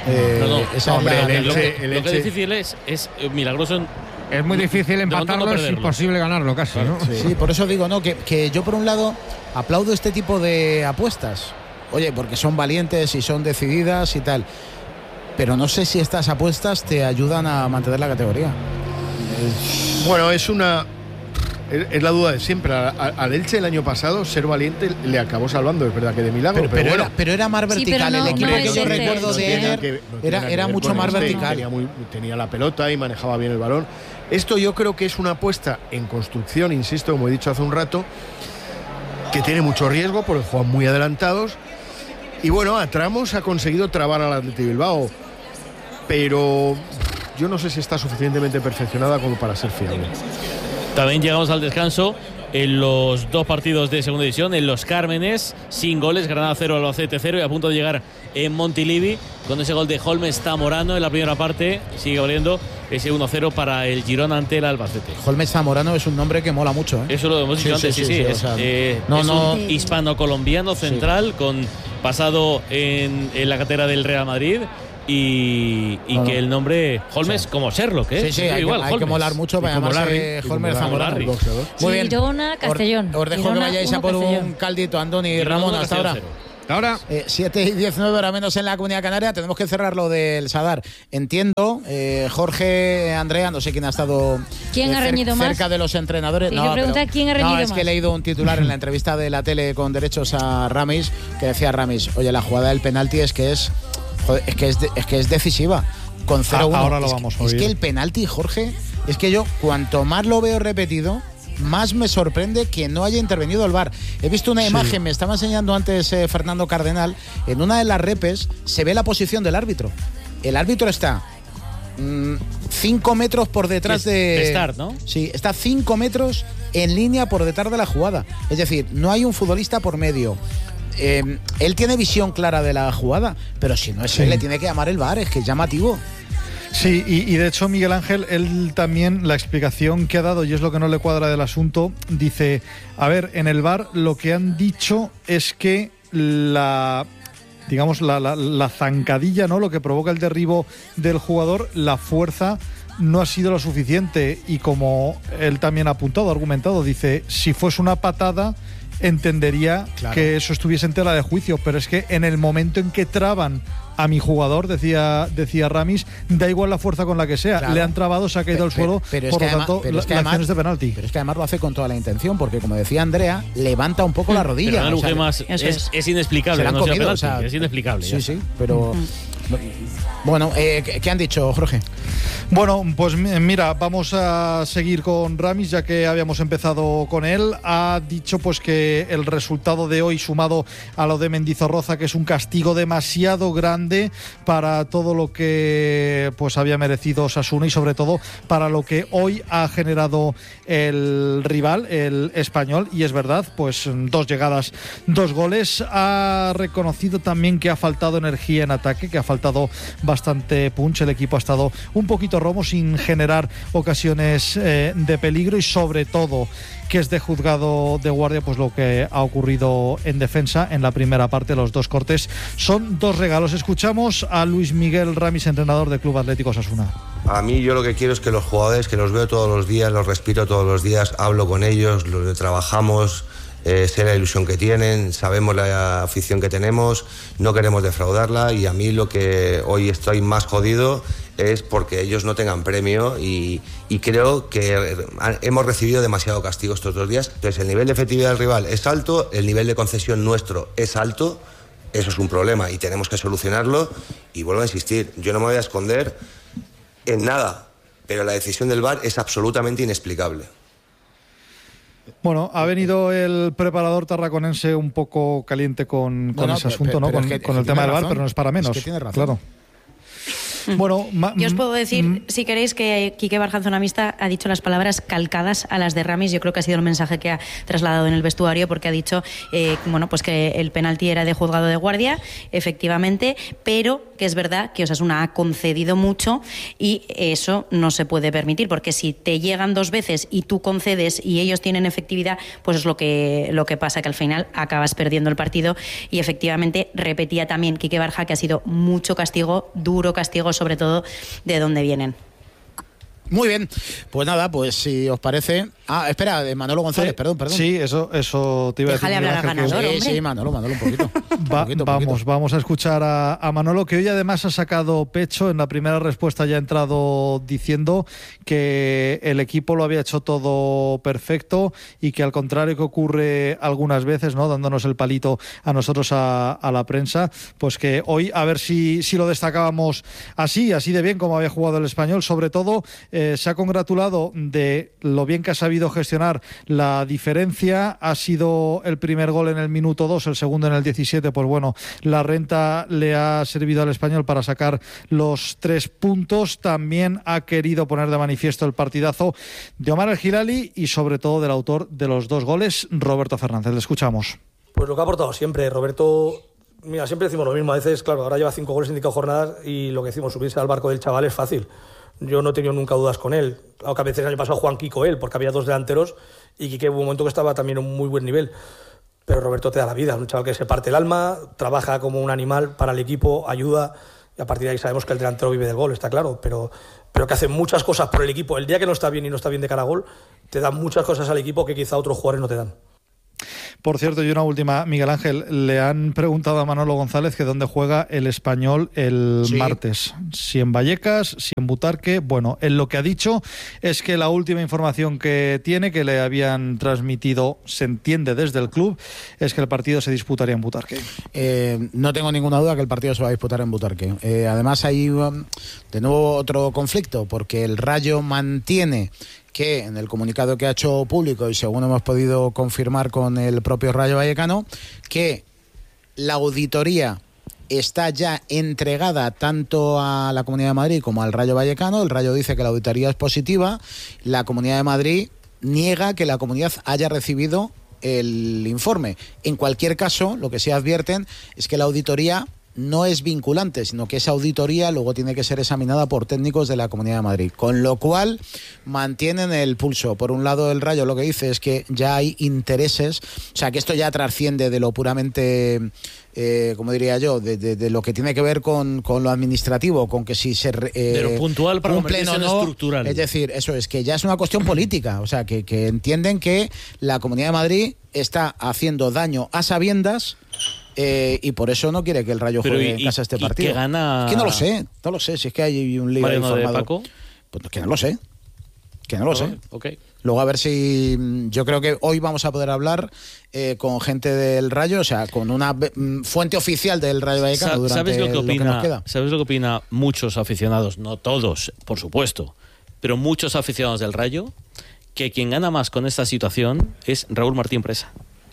Lo que es difícil es milagroso. Es muy difícil empatarlo, es imposible ganarlo casi, ¿no? Sí, por eso digo, que yo por un lado aplaudo este tipo de apuestas. Oye, porque son valientes y son decididas y tal. Pero no sé si estas apuestas te ayudan a mantener la categoría. Bueno, es la duda de siempre. Al Elche el año pasado ser valiente le acabó salvando, es verdad que de milagro, pero era más vertical. Sí, el equipo no que yo recuerdo de Eder era mucho más vertical. Tenía la pelota y manejaba bien el balón. Esto yo creo que es una apuesta en construcción, insisto, como he dicho hace un rato, que tiene mucho riesgo porque juegan muy adelantados, y bueno, a tramos ha conseguido trabar al Athletic Bilbao, pero yo no sé si está suficientemente perfeccionada como para ser fiable. También llegamos al descanso en los 2 partidos de segunda división, en Los Cármenes, sin goles, Granada 0, Albacete 0, y a punto de llegar en Montilivi con ese gol de Holmes Zamorano en la primera parte. Sigue valiendo ese 1-0 para el Girona ante el Albacete. Holmes Zamorano es un nombre que mola mucho, ¿eh? Eso lo hemos dicho antes, sí. Es un hispano-colombiano central con pasado en la cantera del Real Madrid. Y que el nombre Holmes, como Sherlock, ¿eh? Sí, hay que molar mucho para llamarse Holmes Zamorano. Muy bien. Girona, Castellón. Os dejo que vayáis a por un caldito, Andoni y Ramón, hasta ahora. Ahora 7:19 horas menos en la Comunidad Canaria. Tenemos que cerrar lo del Sadar. Entiendo, Jorge, Andrea, no sé quién ha estado ¿Quién ha reñido más? cerca de los entrenadores. ¿Quién ha reñido es más? que he leído un titular en la entrevista de la tele con derechos a Ramis, que decía Ramis, oye, la jugada del penalti es que es decisiva. Con 0-1. Ahora lo vamos a oír. Es que el penalti, Jorge, es que yo cuanto más lo veo repetido, más me sorprende que no haya intervenido el VAR. He visto una imagen, me estaba enseñando antes Fernando Cardenal, en una de las repes se ve la posición del árbitro. El árbitro está 5 metros por detrás de start, ¿no? Sí, está 5 metros en línea por detrás de la jugada. Es decir, no hay un futbolista por medio. Él tiene visión clara de la jugada, pero si no es él, le tiene que llamar el VAR, es que es llamativo. Sí, y de hecho Miguel Ángel, él también, la explicación que ha dado, y es lo que no le cuadra del asunto, dice, a ver, en el VAR lo que han dicho es que la zancadilla, ¿no? Lo que provoca el derribo del jugador, la fuerza no ha sido lo suficiente, y como él también ha apuntado, argumentado, dice, si fuese una patada entendería que eso estuviese en tela de juicio, pero es que en el momento en que traban a mi jugador, decía Ramis, da igual la fuerza con la que sea, le han trabado, se ha caído al suelo, por lo tanto la acción es de penalti. Pero es que además lo hace con toda la intención, porque como decía Andrea, levanta un poco la rodilla. Pero es inexplicable, no comido, penalti, es inexplicable. Sí, pero bueno, ¿qué han dicho, Jorge? Bueno, pues mira, vamos a seguir con Ramis, ya que habíamos empezado con él. Ha dicho pues que el resultado de hoy, sumado a lo de Mendizorroza, que es un castigo demasiado grande para todo lo que pues había merecido Osasuna, y sobre todo para lo que hoy ha generado el rival, el Español. Y es verdad, pues 2 llegadas, 2 goles. Ha reconocido también que ha faltado energía en ataque, que ha faltado bastante punch. El equipo ha estado un poquito romo, sin generar ocasiones de peligro, y sobre todo que es de juzgado de guardia pues lo que ha ocurrido en defensa en la primera parte. Los 2 cortes son 2 regalos. Escuchamos a Luis Miguel Ramis, entrenador del Club Atlético Osasuna. A mí, yo lo que quiero es que los jugadores, que los veo todos los días, los respiro todos los días, hablo con ellos, los trabajamos, sé la ilusión que tienen, sabemos la afición que tenemos, no queremos defraudarla, y a mí lo que hoy estoy más jodido es porque ellos no tengan premio, y creo que hemos recibido demasiado castigo estos 2 días. Entonces el nivel de efectividad del rival es alto, el nivel de concesión nuestro es alto, eso es un problema y tenemos que solucionarlo. Y vuelvo a insistir, yo no me voy a esconder en nada, pero la decisión del VAR es absolutamente inexplicable. Bueno, ha venido el preparador tarraconense un poco caliente con ese asunto, ¿no? Con el tema del VAR, pero no es para menos. Es que tiene razón. Claro. Bueno, yo os puedo decir, si queréis, que Quique Barjanzonamista ha dicho las palabras calcadas a las de Ramis. Yo creo que ha sido el mensaje que ha trasladado en el vestuario, porque ha dicho pues que el penalti era de juzgado de guardia, efectivamente, pero que es verdad que Osasuna ha concedido mucho, y eso no se puede permitir, porque si te llegan 2 veces y tú concedes y ellos tienen efectividad, pues es lo que pasa, que al final acabas perdiendo el partido. Y efectivamente repetía también Quique Barja que ha sido mucho castigo, duro castigo, sobre todo de dónde vienen. Muy bien, pues nada, pues si os parece... espera, de Manolo González, perdón. Sí, eso te iba a decir. Déjale hablar al ganador, hombre. Sí, Manolo, un poquito. Vamos a escuchar a Manolo, que hoy además ha sacado pecho. En la primera respuesta ya ha entrado diciendo que el equipo lo había hecho todo perfecto, y que al contrario que ocurre algunas veces, ¿no?, dándonos el palito a nosotros, a la prensa, pues que hoy a ver si lo destacábamos así de bien como había jugado el Español. Sobre todo se ha congratulado de lo bien que ha sabido sabido gestionar la diferencia. Ha sido el primer gol en el minuto 2, el segundo en el 17. Pues bueno, la renta le ha servido al Español para sacar los 3 puntos. También ha querido poner de manifiesto el partidazo de Omar El Hilali y sobre todo del autor de los 2 goles, Roberto Fernández. Le escuchamos. Pues lo que ha aportado siempre, Roberto. Mira, siempre decimos lo mismo. A veces, claro, ahora lleva 5 goles en 5 jornadas y lo que decimos, subirse al barco del chaval es fácil. Yo no he tenido nunca dudas con él. Aunque a veces el año pasado Juan Kiko él, porque había 2 delanteros y Quique hubo un momento que estaba también en un muy buen nivel. Pero Roberto te da la vida, un chaval que se parte el alma, trabaja como un animal para el equipo, ayuda, y a partir de ahí sabemos que el delantero vive del gol, está claro, pero que hace muchas cosas por el equipo. El día que no está bien y no está bien de cara a gol, te da muchas cosas al equipo que quizá otros jugadores no te dan. Por cierto, y una última, Miguel Ángel, le han preguntado a Manolo González que dónde juega el Español el martes. Si en Vallecas, si en Butarque. Bueno, él lo que ha dicho es que la última información que tiene, que le habían transmitido, se entiende desde el club, es que el partido se disputaría en Butarque. No tengo ninguna duda que el partido se va a disputar en Butarque. Además hay de nuevo otro conflicto, porque el Rayo mantiene que en el comunicado que ha hecho público, y según hemos podido confirmar con el propio Rayo Vallecano, que la auditoría está ya entregada tanto a la Comunidad de Madrid como al Rayo Vallecano. El Rayo dice que la auditoría es positiva, la Comunidad de Madrid niega que la comunidad haya recibido el informe. En cualquier caso, lo que sí advierten es que la auditoría no es vinculante, sino que esa auditoría luego tiene que ser examinada por técnicos de la Comunidad de Madrid, con lo cual mantienen el pulso. Por un lado, el Rayo lo que dice es que ya hay intereses, o sea, que esto ya trasciende de lo puramente, como diría yo, de lo que tiene que ver con lo administrativo, con que si se de lo puntual para cumplen o no, estructural. Es decir, eso es, que ya es una cuestión política, o sea, que entienden que la Comunidad de Madrid está haciendo daño a sabiendas. Y por eso no quiere que el Rayo juegue en casa este partido. ¿Qué gana? Es que no lo sé, si es que hay un lío Mariano informado. de Paco. Pues que no lo sé. Okay. Luego a ver si, yo creo que hoy vamos a poder hablar con gente del Rayo, o sea, con una fuente oficial del Rayo Vallecano durante ¿Sabes lo que nos queda. ¿Sabes lo que opina muchos aficionados? No todos, por supuesto, pero muchos aficionados del Rayo, que quien gana más con esta situación es Raúl Martín Presa.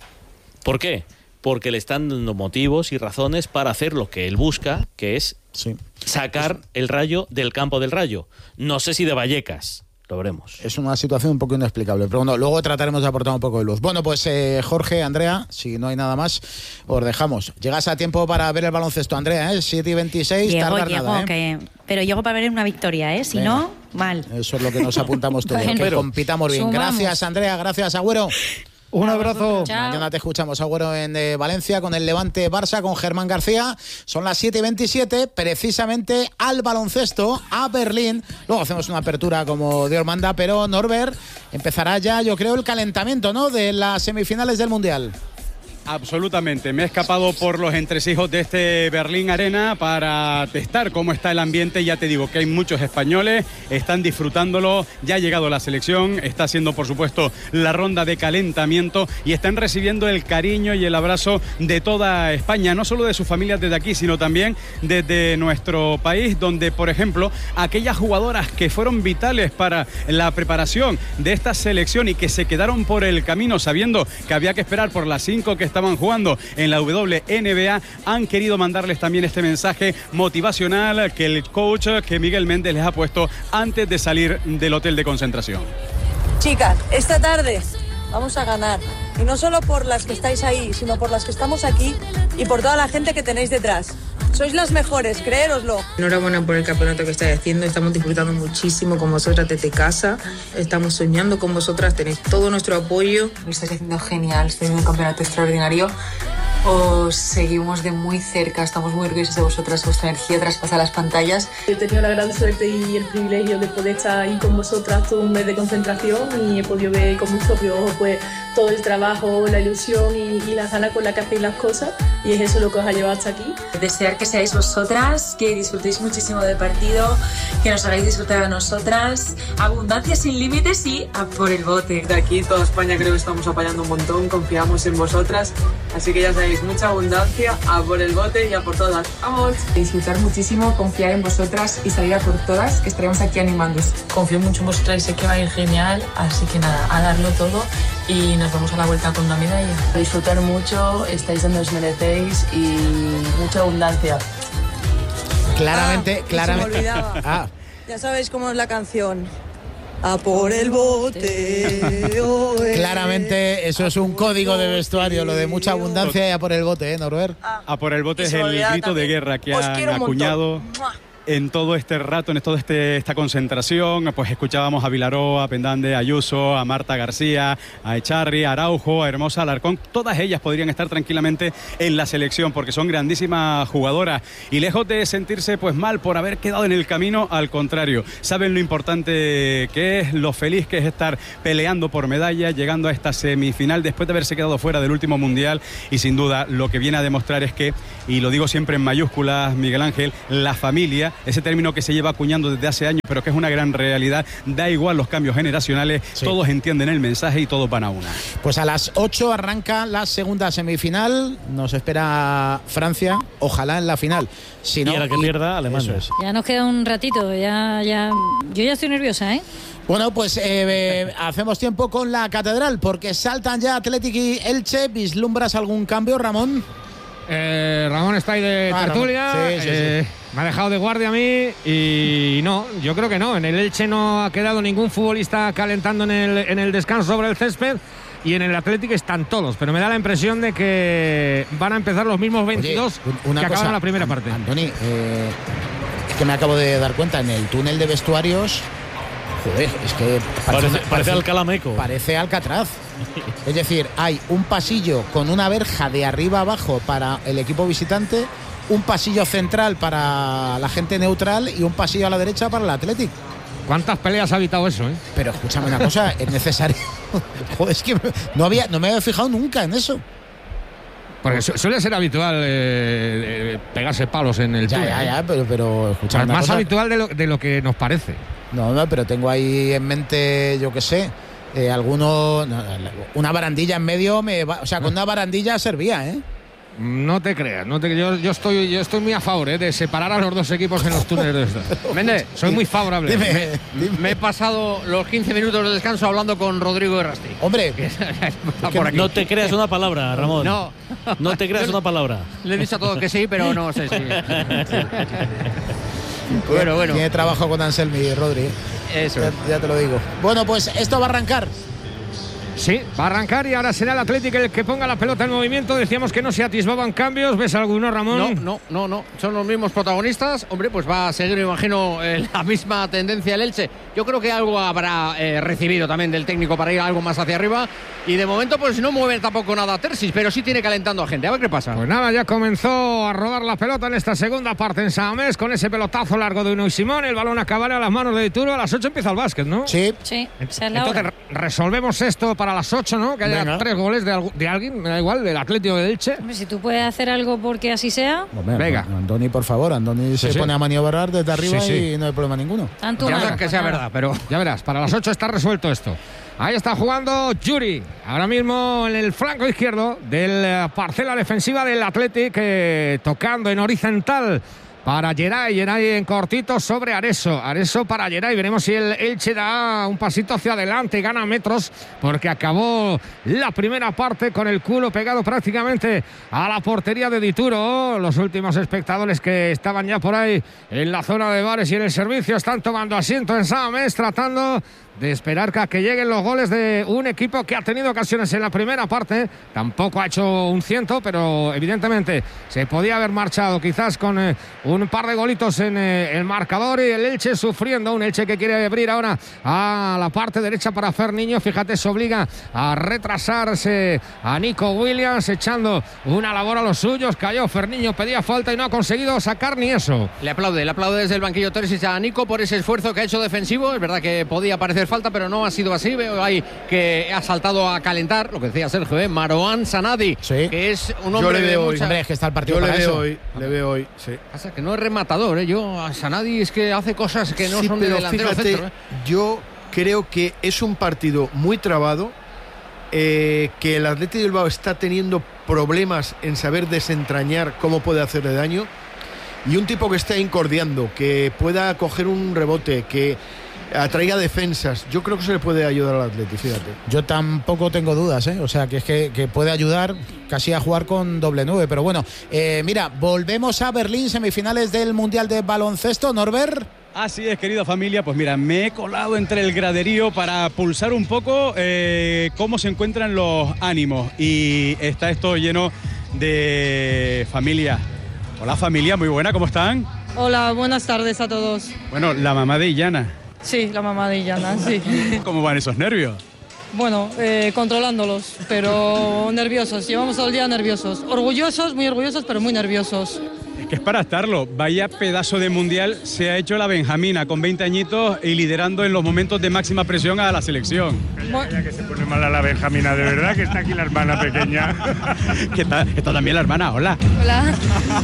¿Por qué? Porque le están dando motivos y razones para hacer lo que él busca, que es sacar el Rayo del campo del Rayo. No sé si de Vallecas, lo veremos. Es una situación un poco inexplicable, pero bueno, luego trataremos de aportar un poco de luz. Bueno, pues Jorge, Andrea, si no hay nada más, os dejamos. Llegas a tiempo para ver el baloncesto, Andrea, 7:26, llego, nada, pero llego para ver una victoria, si no, mal. Eso es lo que nos apuntamos todos, Bueno, que compitamos bien. sumamos. Gracias, Andrea, gracias, Agüero. Un abrazo. Chao. Mañana te escuchamos, Agüero, en Valencia con el Levante Barça, con Germán García. Son las 7:27, precisamente al baloncesto, a Berlín. Luego hacemos una apertura como Dios manda, pero Norbert, empezará ya, yo creo, el calentamiento, ¿no?, de las semifinales del Mundial. Absolutamente, me he escapado por los entresijos de este Berlín Arena para testar cómo está el ambiente. Ya te digo que hay muchos españoles, están disfrutándolo, ya ha llegado la selección, está haciendo por supuesto la ronda de calentamiento y están recibiendo el cariño y el abrazo de toda España, no solo de sus familias desde aquí, sino también desde nuestro país, donde por ejemplo aquellas jugadoras que fueron vitales para la preparación de esta selección y que se quedaron por el camino sabiendo que había que esperar por las 5 que estaban jugando en la WNBA, han querido mandarles también este mensaje motivacional que el coach, que Miguel Méndez, les ha puesto antes de salir del hotel de concentración. Chicas, esta tarde vamos a ganar, y no solo por las que estáis ahí, sino por las que estamos aquí y por toda la gente que tenéis detrás. Sois las mejores, creéroslo. Enhorabuena por el campeonato que estáis haciendo, estamos disfrutando muchísimo con vosotras desde casa, estamos soñando con vosotras, tenéis todo nuestro apoyo. Lo estáis haciendo genial, estáis haciendo un campeonato extraordinario, os seguimos de muy cerca, estamos muy orgullosos de vosotras, vuestra energía traspasa las pantallas. He tenido la gran suerte y el privilegio de poder estar ahí con vosotras todo un mes de concentración y he podido ver con mis propios ojos pues todo el trabajo, la ilusión y las ganas con las que hacéis las cosas. y es eso lo que os ha llevado hasta aquí. Desear que seáis vosotras, que disfrutéis muchísimo del partido, que nos hagáis disfrutar a nosotras. Abundancia sin límites y a por el bote. De aquí toda España creo que estamos apoyando un montón, confiamos en vosotras, así que ya sabéis, mucha abundancia, a por el bote y a por todas. ¡Vamos! Disfrutar muchísimo, confiar en vosotras y salir a por todas, que estaremos aquí animándoos. Confío mucho en vosotras y sé que va a ir genial, así que nada, a darlo todo y nos vamos a la vuelta con una medalla. Disfrutar mucho, estáis donde os merecéis y mucha abundancia. Claramente. Se me olvidaba. Ya sabéis cómo es la canción. A por el bote. Claramente eso es un código de vestuario, lo de mucha abundancia y a por el bote, Norbert. A por el bote es el grito de guerra que han acuñado en todo este rato, en toda esta concentración. Pues escuchábamos a Vilaró, a Pendande, a Ayuso, a Marta García, a Echarri, a Araujo, a Hermosa Alarcón. Todas ellas podrían estar tranquilamente en la selección porque son grandísimas jugadoras y lejos de sentirse pues mal por haber quedado en el camino, al contrario, saben lo importante que es, lo feliz que es estar peleando por medallas, llegando a esta semifinal después de haberse quedado fuera del último mundial, y sin duda lo que viene a demostrar es que, y lo digo siempre en mayúsculas, Miguel Ángel, la familia, ese término que se lleva acuñando desde hace años, pero que es una gran realidad, da igual los cambios generacionales, sí. Todos entienden el mensaje y todos van a una. Pues a las 8 arranca la segunda semifinal, nos espera Francia, ojalá en la final. Si no, y a la que pierda, Alemania. Ya nos queda un ratito, yo ya estoy nerviosa, ¿eh? Bueno, pues hacemos tiempo con la catedral, porque saltan ya Athletic y Elche. ¿Vislumbras algún cambio, Ramón? Ramón está ahí de tertulia. Sí. Me ha dejado de guardia a mí y no, yo creo que no. En el Elche no ha quedado ningún futbolista calentando en el descanso sobre el césped. Y en el Athletic están todos, pero me da la impresión de que van a empezar los mismos 22 que acaban la primera parte. Antoni, es que me acabo de dar cuenta, en el túnel de vestuarios, joder, es que parece Alcalá Meco. Parece Alcatraz. Es decir, hay un pasillo con una verja de arriba abajo para el equipo visitante, un pasillo central para la gente neutral y un pasillo a la derecha para el Athletic. ¿Cuántas peleas ha evitado eso, eh? Pero escúchame una cosa, es necesario. Joder, es que no me había fijado nunca en eso. Porque suele ser habitual pegarse palos en el túnel. Ya, pero escúchame una más cosa, habitual de lo que nos parece. No, pero tengo ahí en mente, yo qué sé, una barandilla en medio, con una barandilla servía, ¿eh? No te creas, yo estoy muy a favor de separar a los dos equipos en los túneles de esto. Méndez, soy muy favorable. Dime. Me he pasado los 15 minutos de descanso hablando con Rodrigo Errasti. Hombre, por aquí. No te creas una palabra, Ramón. No te creas una palabra. Le he dicho a todos que sí, pero no sé si. Bueno. Tiene trabajo con Anselmi, Rodri. Eso. Ya te lo digo. Bueno, pues esto va a arrancar. Sí, va a arrancar y ahora será el Athletic el que ponga la pelota en movimiento. Decíamos que no se atisbaban cambios. ¿Ves alguno, Ramón? No. Son los mismos protagonistas. Hombre, pues va a seguir, me imagino, la misma tendencia el Elche. Yo creo que algo habrá recibido también del técnico para ir algo más hacia arriba. Y de momento, pues no mueve tampoco nada a Tersis, pero sí tiene calentando a gente. A ver qué pasa. Pues nada, ya comenzó a rodar la pelota en esta segunda parte en San Mamés con ese pelotazo largo de Unai Simón. El balón acabará a las manos de Dituro. A las 8 empieza el básquet, ¿no? Sí. Entonces resolvemos esto para las 8, ¿no? Que haya 3 goles de alguien, me da igual, del Atlético de Elche. Hombre, si tú puedes hacer algo porque así sea. Venga. Andoni, por favor, se pone a maniobrar desde arriba y no hay problema ninguno. Ya que sea verdad, pero ya verás, para las 8 está resuelto esto. Ahí está jugando Yuri, ahora mismo en el flanco izquierdo de la parcela defensiva del Athletic, tocando en horizontal para Geray en cortito sobre Areso para Geray. Veremos si el Elche da un pasito hacia adelante, gana metros, porque acabó la primera parte con el culo pegado prácticamente a la portería de Dituro. Los últimos espectadores que estaban ya por ahí en la zona de bares y en el servicio están tomando asiento en San Mamés, tratando de esperar a que lleguen los goles de un equipo que ha tenido ocasiones en la primera parte. Tampoco ha hecho un 100, pero evidentemente se podía haber marchado quizás con un par de golitos en el marcador. Y el Elche sufriendo, un Elche que quiere abrir ahora a la parte derecha para Ferniño. Fíjate, se obliga a retrasarse a Nico Williams, echando una labor a los suyos. Cayó Ferniño, pedía falta y no ha conseguido sacar ni eso. Le aplaude desde el banquillo Terzic a Nico por ese esfuerzo que ha hecho defensivo. Es verdad que podía parecer falta, pero no ha sido así. Veo ahí que ha saltado a calentar, lo que decía Sergio, Marouane Sanadi, que es un hombre yo le veo hoy. Hombre, es que está el partido yo para le veo eso. hoy, le veo hoy, sí. Pasa que no es rematador, Yo a Sanadi es que hace cosas que no sí, son de pero delantero fíjate, centro. Yo creo que es un partido muy trabado, que el Athletic de Bilbao está teniendo problemas en saber desentrañar cómo puede hacerle daño, y un tipo que está incordiando, que pueda coger un rebote, que atraiga defensas, yo creo que se le puede ayudar al Athletic, fíjate. Yo tampoco tengo dudas, o sea, que es que puede ayudar casi a jugar con doble 9, pero bueno, mira, volvemos a Berlín, semifinales del Mundial de Baloncesto, Norbert. Así es, querida familia, pues mira, me he colado entre el graderío para pulsar un poco cómo se encuentran los ánimos, y está esto lleno de familia. Hola familia, muy buena, ¿cómo están? Hola, buenas tardes a todos. Bueno, la mamá de Illana. Sí, la mamá de Illana, sí. ¿Cómo van esos nervios? Bueno, controlándolos, pero nerviosos. Llevamos todo el día nerviosos. Orgullosos, muy orgullosos, pero muy nerviosos. Es que es para estarlo. Vaya pedazo de mundial se ha hecho la Benjamina, con 20 añitos y liderando en los momentos de máxima presión a la selección. Ya que se pone mala la Benjamina, de verdad que está aquí la hermana pequeña. ¿Qué tal? Está también la hermana, hola. Hola.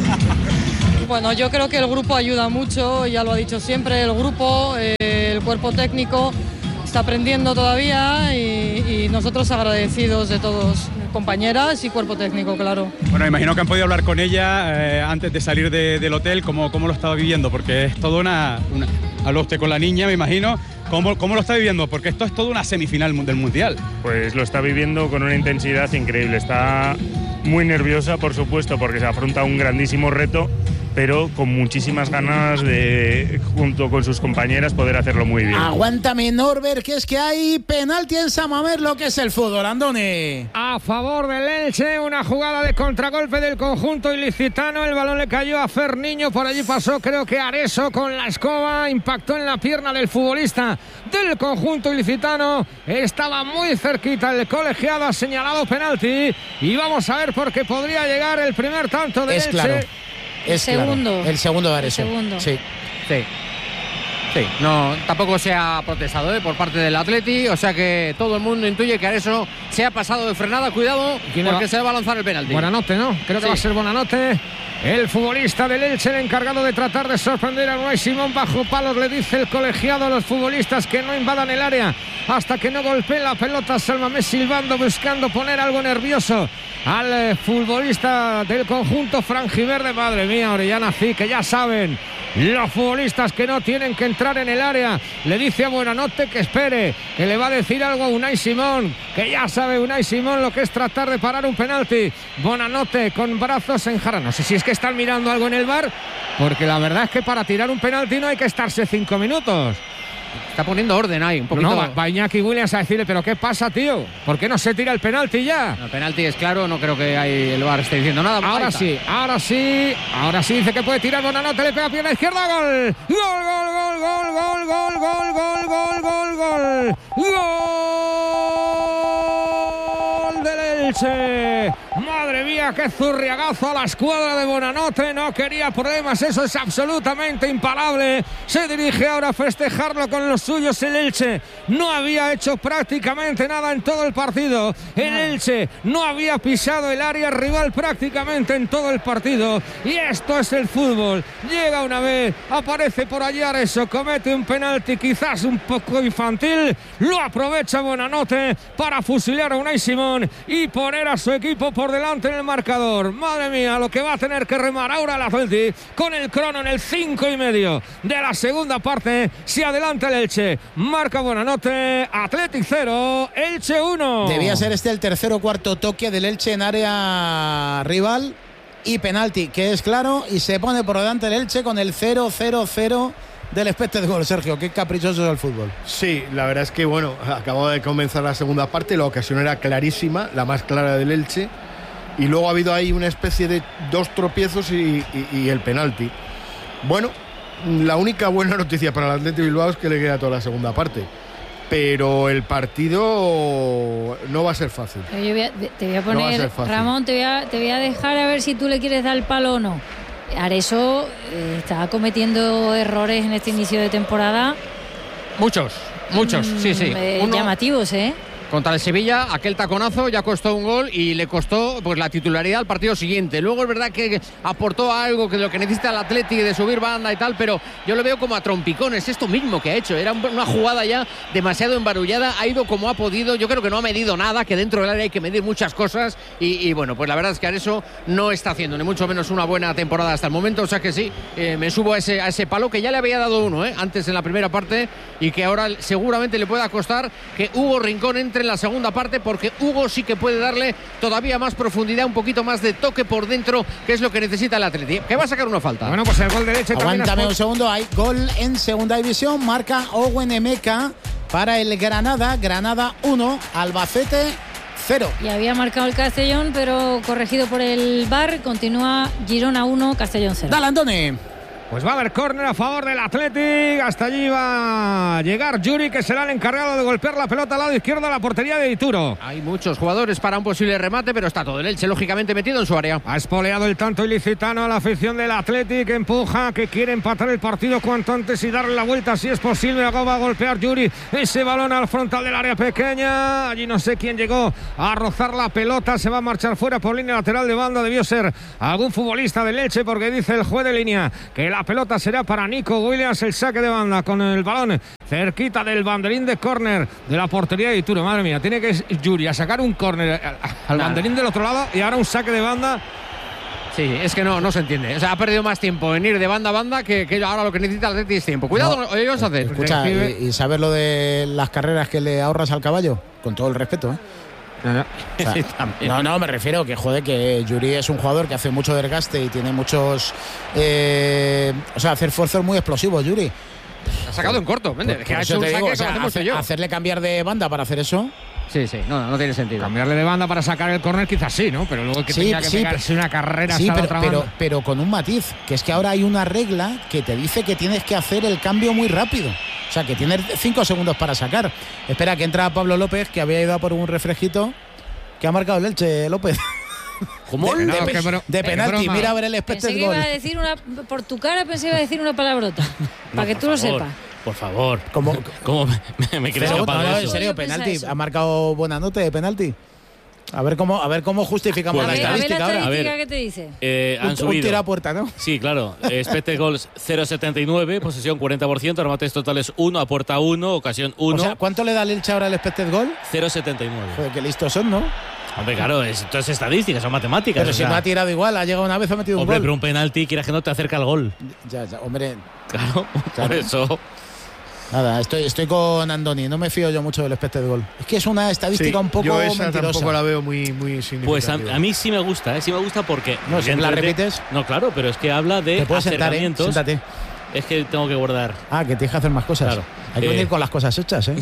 Bueno, yo creo que el grupo ayuda mucho, ya lo ha dicho siempre, el grupo, el cuerpo técnico está aprendiendo todavía y nosotros agradecidos de todos, compañeras y cuerpo técnico, claro. Bueno, imagino que han podido hablar con ella antes de salir del hotel, ¿cómo lo estaba viviendo? Porque es toda una... Habló usted con la niña, me imagino. ¿Cómo lo está viviendo? Porque esto es toda una semifinal del Mundial. Pues lo está viviendo con una intensidad increíble. Está muy nerviosa, por supuesto, porque se afronta un grandísimo reto, pero con muchísimas ganas de, junto con sus compañeras, poder hacerlo muy bien. Aguántame, Norbert, que es que hay penalti en San Mamés, lo que es el fútbol, Andoni. A favor del Elche, una jugada de contragolpe del conjunto ilicitano, el balón le cayó a Ferniño, por allí pasó creo que Areso con la escoba, impactó en la pierna del futbolista del conjunto ilicitano, estaba muy cerquita el colegiado, ha señalado penalti y vamos a ver porque podría llegar el primer tanto del Elche. Claro. El segundo. El segundo de Areso. Sí. No, tampoco se ha protestado por parte del Atleti, o sea que todo el mundo intuye que Areso se ha pasado de frenada. Cuidado, porque se va a lanzar el penalti. Buenanote, ¿no? Creo que va a ser Buenanote. El futbolista del Elche, el encargado de tratar de sorprender a Unai Simón bajo palos, le dice el colegiado a los futbolistas que no invadan el área hasta que no golpeen la pelota. San Mamés silbando, buscando poner algo nervioso al futbolista del conjunto franjiverde. Madre mía, Orellana, sí, que ya saben los futbolistas que no tienen que entrar en el área. Le dice a Buenanote que espere, que le va a decir algo a Unai Simón, que ya sabe Unai Simón lo que es tratar de parar un penalti. Buenanote con brazos en jarra. No sé si es que están mirando algo en el VAR, porque la verdad es que para tirar un penalti no hay que estarse 5 minutos. Está poniendo orden ahí, un poquito. No, va Iñaki Williams a decirle, pero ¿qué pasa, tío? ¿Por qué no se tira el penalti ya? El penalti es claro, no creo que el VAR esté diciendo nada. Ahora sí dice que puede tirar Buenanote, le pega pierna izquierda, gol. Gol del Elche. Madre mía, qué zurriagazo a la escuadra de Buenanote, no quería problemas, eso es absolutamente imparable. Se dirige ahora a festejarlo con los suyos el Elche. No había hecho prácticamente nada en todo el partido. El Elche no había pisado el área rival prácticamente en todo el partido. Y esto es el fútbol. Llega una vez, aparece por allí Areso, comete un penalti quizás un poco infantil, lo aprovecha Buenanote para fusilar a Unai Simón y poner a su equipo por delante en el marcador. Madre mía, lo que va a tener que remar ahora el Atleti con el crono en el 5:30 de la segunda parte. Se adelanta el Elche, marca Buenanote, Athletic 0, Elche 1. Debía ser el tercer o cuarto toque del Elche en área rival y penalti, que es claro, y se pone por delante el Elche con el 0-0-0 del expected goal. Sergio, qué caprichoso es el fútbol. Sí, la verdad es que bueno, acababa de comenzar la segunda parte, la ocasión era clarísima, la más clara del Elche, y luego ha habido ahí una especie de dos tropiezos y el penalti. Bueno, la única buena noticia para el Athletic Bilbao es que le queda toda la segunda parte, pero el partido no va a ser fácil. Te voy a poner, no Ramón, te voy a dejar a ver si tú le quieres dar el palo o no. Areso está cometiendo errores en este inicio de temporada Muchos, sí. Llamativos, Contra el Sevilla, aquel taconazo ya costó un gol y le costó pues la titularidad al partido siguiente. Luego es verdad que aportó algo que lo que necesita el Atleti de subir banda y tal, pero yo lo veo como a trompicones. Esto mismo que ha hecho, era una jugada ya demasiado embarullada, ha ido como ha podido. Yo creo que no ha medido nada, que dentro del área hay que medir muchas cosas y bueno, pues la verdad es que Areso no está haciendo ni mucho menos una buena temporada hasta el momento. O sea que sí, me subo a ese palo que ya le había dado uno antes en la primera parte y que ahora seguramente le pueda costar que Hugo Rincón entre en la segunda parte, porque Hugo sí que puede darle todavía más profundidad, un poquito más de toque por dentro, que es lo que necesita el Atleti, que va a sacar una falta. Bueno, pues el gol de Leche. Aguántame un segundo, hay gol en segunda división, marca Owen Emeka para el Granada 1, Albacete 0. Y había marcado el Castellón, pero corregido por el VAR, continúa Girona 1, Castellón 0. Dale, Andoni. Pues va a haber córner a favor del Athletic. Hasta allí va a llegar Yuri, que será el encargado de golpear la pelota al lado izquierdo de la portería de Dituro. Hay muchos jugadores para un posible remate, pero está todo el Elche lógicamente metido en su área. Ha espoleado el tanto ilicitano a la afición del Athletic, empuja, que quiere empatar el partido cuanto antes y darle la vuelta si es posible. Luego va a golpear Yuri ese balón al frontal del área pequeña. Allí no sé quién llegó a rozar la pelota. Se va a marchar fuera por línea lateral de banda. Debió ser algún futbolista del Elche, porque dice el juez de línea que la pelota será para Nico Williams. El saque de banda con el balón cerquita del banderín de córner de la portería de Ituro. Madre mía, tiene que Yuri a sacar un córner al banderín del otro lado y ahora un saque de banda. Sí, es que no se entiende. O sea, ha perdido más tiempo en ir de banda a banda que ahora lo que necesita el Atleti es tiempo. Cuidado, no, vamos a hacer. Escucha, y sabes lo de las carreras que le ahorras al caballo, con todo el respeto, O sea, no, me refiero que que Yuri es un jugador que hace mucho desgaste y tiene muchos hace esfuerzos muy explosivos. Yuri ha sacado en corto, que ha hecho un saque, hacerle cambiar de banda para hacer eso. Sí, no tiene sentido. Cambiarle de banda para sacar el córner quizás sí, ¿no? Pero luego que tenga que pegarse una carrera hasta la otra banda. Pero con un matiz, que es que ahora hay una regla que te dice que tienes que hacer el cambio muy rápido. O sea, que tienes 5 segundos para sacar. Espera, que entra Pablo López, que había ido a por un refresquito, que ha marcado el Elche, López. ¿Cómo? De penalti, mira a ver el expected goal. Iba a decir por tu cara pensé que iba a decir una palabrota, para que tú lo sepas. Por favor. ¿Cómo me crees capaz de eso? En serio, penalti. Ha marcado buena nota de penalti. A ver cómo justificamos la estadística ahora. A ver, ¿qué te dice? Han subido. Un tiro a puerta, ¿no? Sí, claro. Expected goals 0,79, posesión 40%, remates totales 1, a puerta 1, ocasión 1. O sea, ¿cuánto le da el Elche ahora el expected goal? 0,79. Joder, qué listos son, ¿no? Hombre, claro, esto es estadística, son matemáticas. Pero si no ha tirado igual, ha llegado una vez, ha metido un gol. Hombre, pero un penalti, quieras que no te acerca al gol. Ya, hombre. Claro, por eso. Nada, estoy con Andoni, no me fío yo mucho del expected goal. Es que es una estadística un poco yo esa mentirosa. Tampoco la veo muy significativa. Pues a mí sí me gusta, porque... No, si la repites... No, claro, pero es que habla de acercamientos. Siéntate. Es que tengo que guardar. Que tienes que hacer más cosas. Claro. Hay que venir con las cosas hechas, Sí.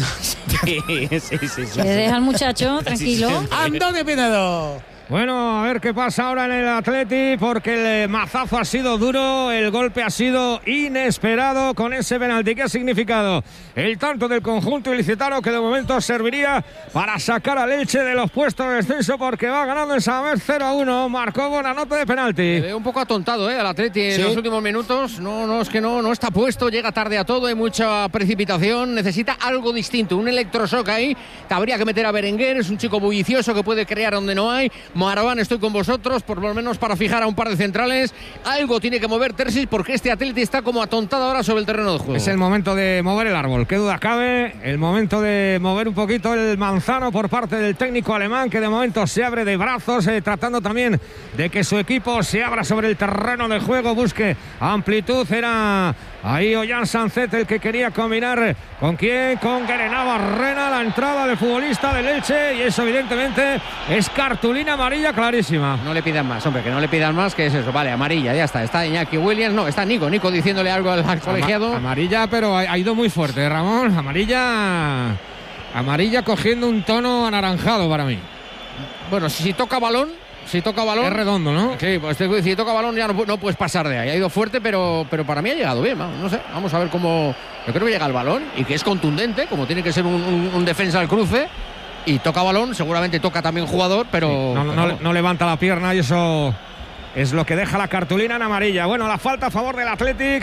Que deja al muchacho tranquilo. Andoni Pinedo. Bueno, a ver qué pasa ahora en el Atleti, porque el mazazo ha sido duro, el golpe ha sido inesperado con ese penalti. ¿Qué ha significado? El tanto del conjunto ilicitano, que de momento serviría para sacar al Elche de los puestos de descenso, porque va ganando en Samamés 0-1. Marcó buena nota de penalti. Me veo un poco atontado al Atleti en los últimos minutos. No, es que no está puesto, llega tarde a todo, hay mucha precipitación, necesita algo distinto, un electroshock ahí. Habría que meter a Berenguer, es un chico bullicioso que puede crear donde no hay. Maraván, estoy con vosotros, por lo menos para fijar a un par de centrales. Algo tiene que mover Terzic, porque este Atleti está como atontado ahora sobre el terreno de juego. Es el momento de mover el árbol, qué duda cabe. El momento de mover un poquito el manzano por parte del técnico alemán, que de momento se abre de brazos, tratando también de que su equipo se abra sobre el terreno de juego, busque amplitud. Era ahí Ollán Sancet el que quería combinar. ¿Con quién? Con Guerenavarrena, la entrada del futbolista del Elche, y eso evidentemente es cartulina amarilla clarísima. No le pidan más, hombre, que no le pidan más, que es eso. Vale, amarilla, ya está. Está Iñaki Williams, no, está Nico diciéndole algo al colegiado. Amarilla, pero ha ido muy fuerte, Ramón. Amarilla cogiendo un tono anaranjado para mí. Bueno, si toca balón. Es redondo, ¿no? Sí, pues si toca balón ya no puedes pasar de ahí. Ha ido fuerte, pero para mí ha llegado bien. No sé, vamos a ver cómo. Yo creo que llega el balón y que es contundente, como tiene que ser un defensa al cruce. Y toca balón, seguramente toca también jugador, pero. Sí, no levanta la pierna, y eso es lo que deja la cartulina en amarilla. Bueno, la falta a favor del Athletic.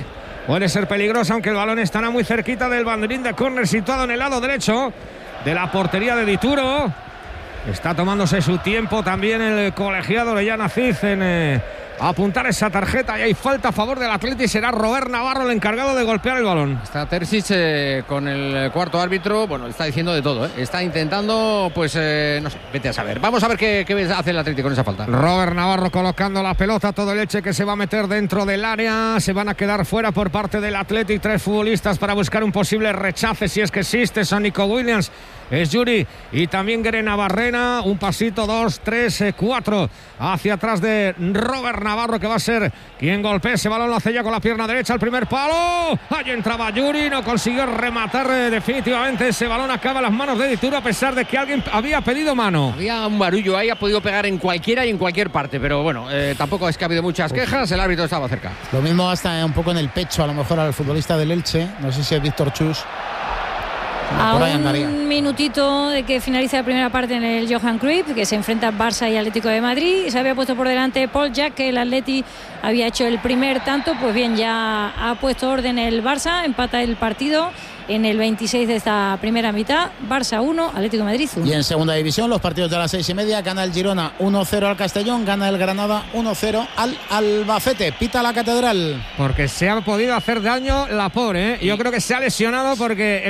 puede ser peligrosa, aunque el balón estará muy cerquita del banderín de córner situado en el lado derecho de la portería de Dituro. Está tomándose su tiempo también el colegiado Orellana Cid en apuntar esa tarjeta, y hay falta a favor del Atleti. Será Robert Navarro el encargado de golpear el balón. Está Terzic con el cuarto árbitro. Bueno, está diciendo de todo, ¿eh? Está intentando, pues, no sé, vete a saber. Vamos a ver qué hace el Atleti con esa falta. Robert Navarro colocando la pelota, todo el Elche que se va a meter dentro del área. Se van a quedar fuera por parte del Atleti 3 futbolistas para buscar un posible rechace, si es que existe. Son Nico Williams, es Yuri y también Grena Barrena. Un pasito, 2, 3, 4 hacia atrás de Robert Navarro, que va a ser quien golpee ese balón. Lo hace ya con la pierna derecha, el primer palo. Allí entraba Yuri, no consiguió rematar definitivamente ese balón. Acaba en las manos de Dituro, a pesar de que alguien había pedido mano. Había un barullo ahí, ha podido pegar en cualquiera y en cualquier parte, pero bueno, tampoco es que ha habido muchas quejas. El árbitro estaba cerca. Lo mismo hasta un poco en el pecho, a lo mejor al futbolista del Elche. No sé si es Víctor Chus. A un minutito de que finalice la primera parte en el Johan Cruyff, que se enfrenta Barça y Atlético de Madrid. Se había puesto por delante Paul Jack, que el Atleti había hecho el primer tanto. Pues bien, ya ha puesto orden el Barça, empata el partido en el 26 de esta primera mitad. Barça 1, Atlético de Madrid 1. Y en segunda división, los partidos de las 6:30, gana el Girona 1-0 al Castellón, gana el Granada 1-0 al Albacete. Pita la Catedral. Porque se ha podido hacer daño Laporte, ¿eh? Yo creo que se ha lesionado porque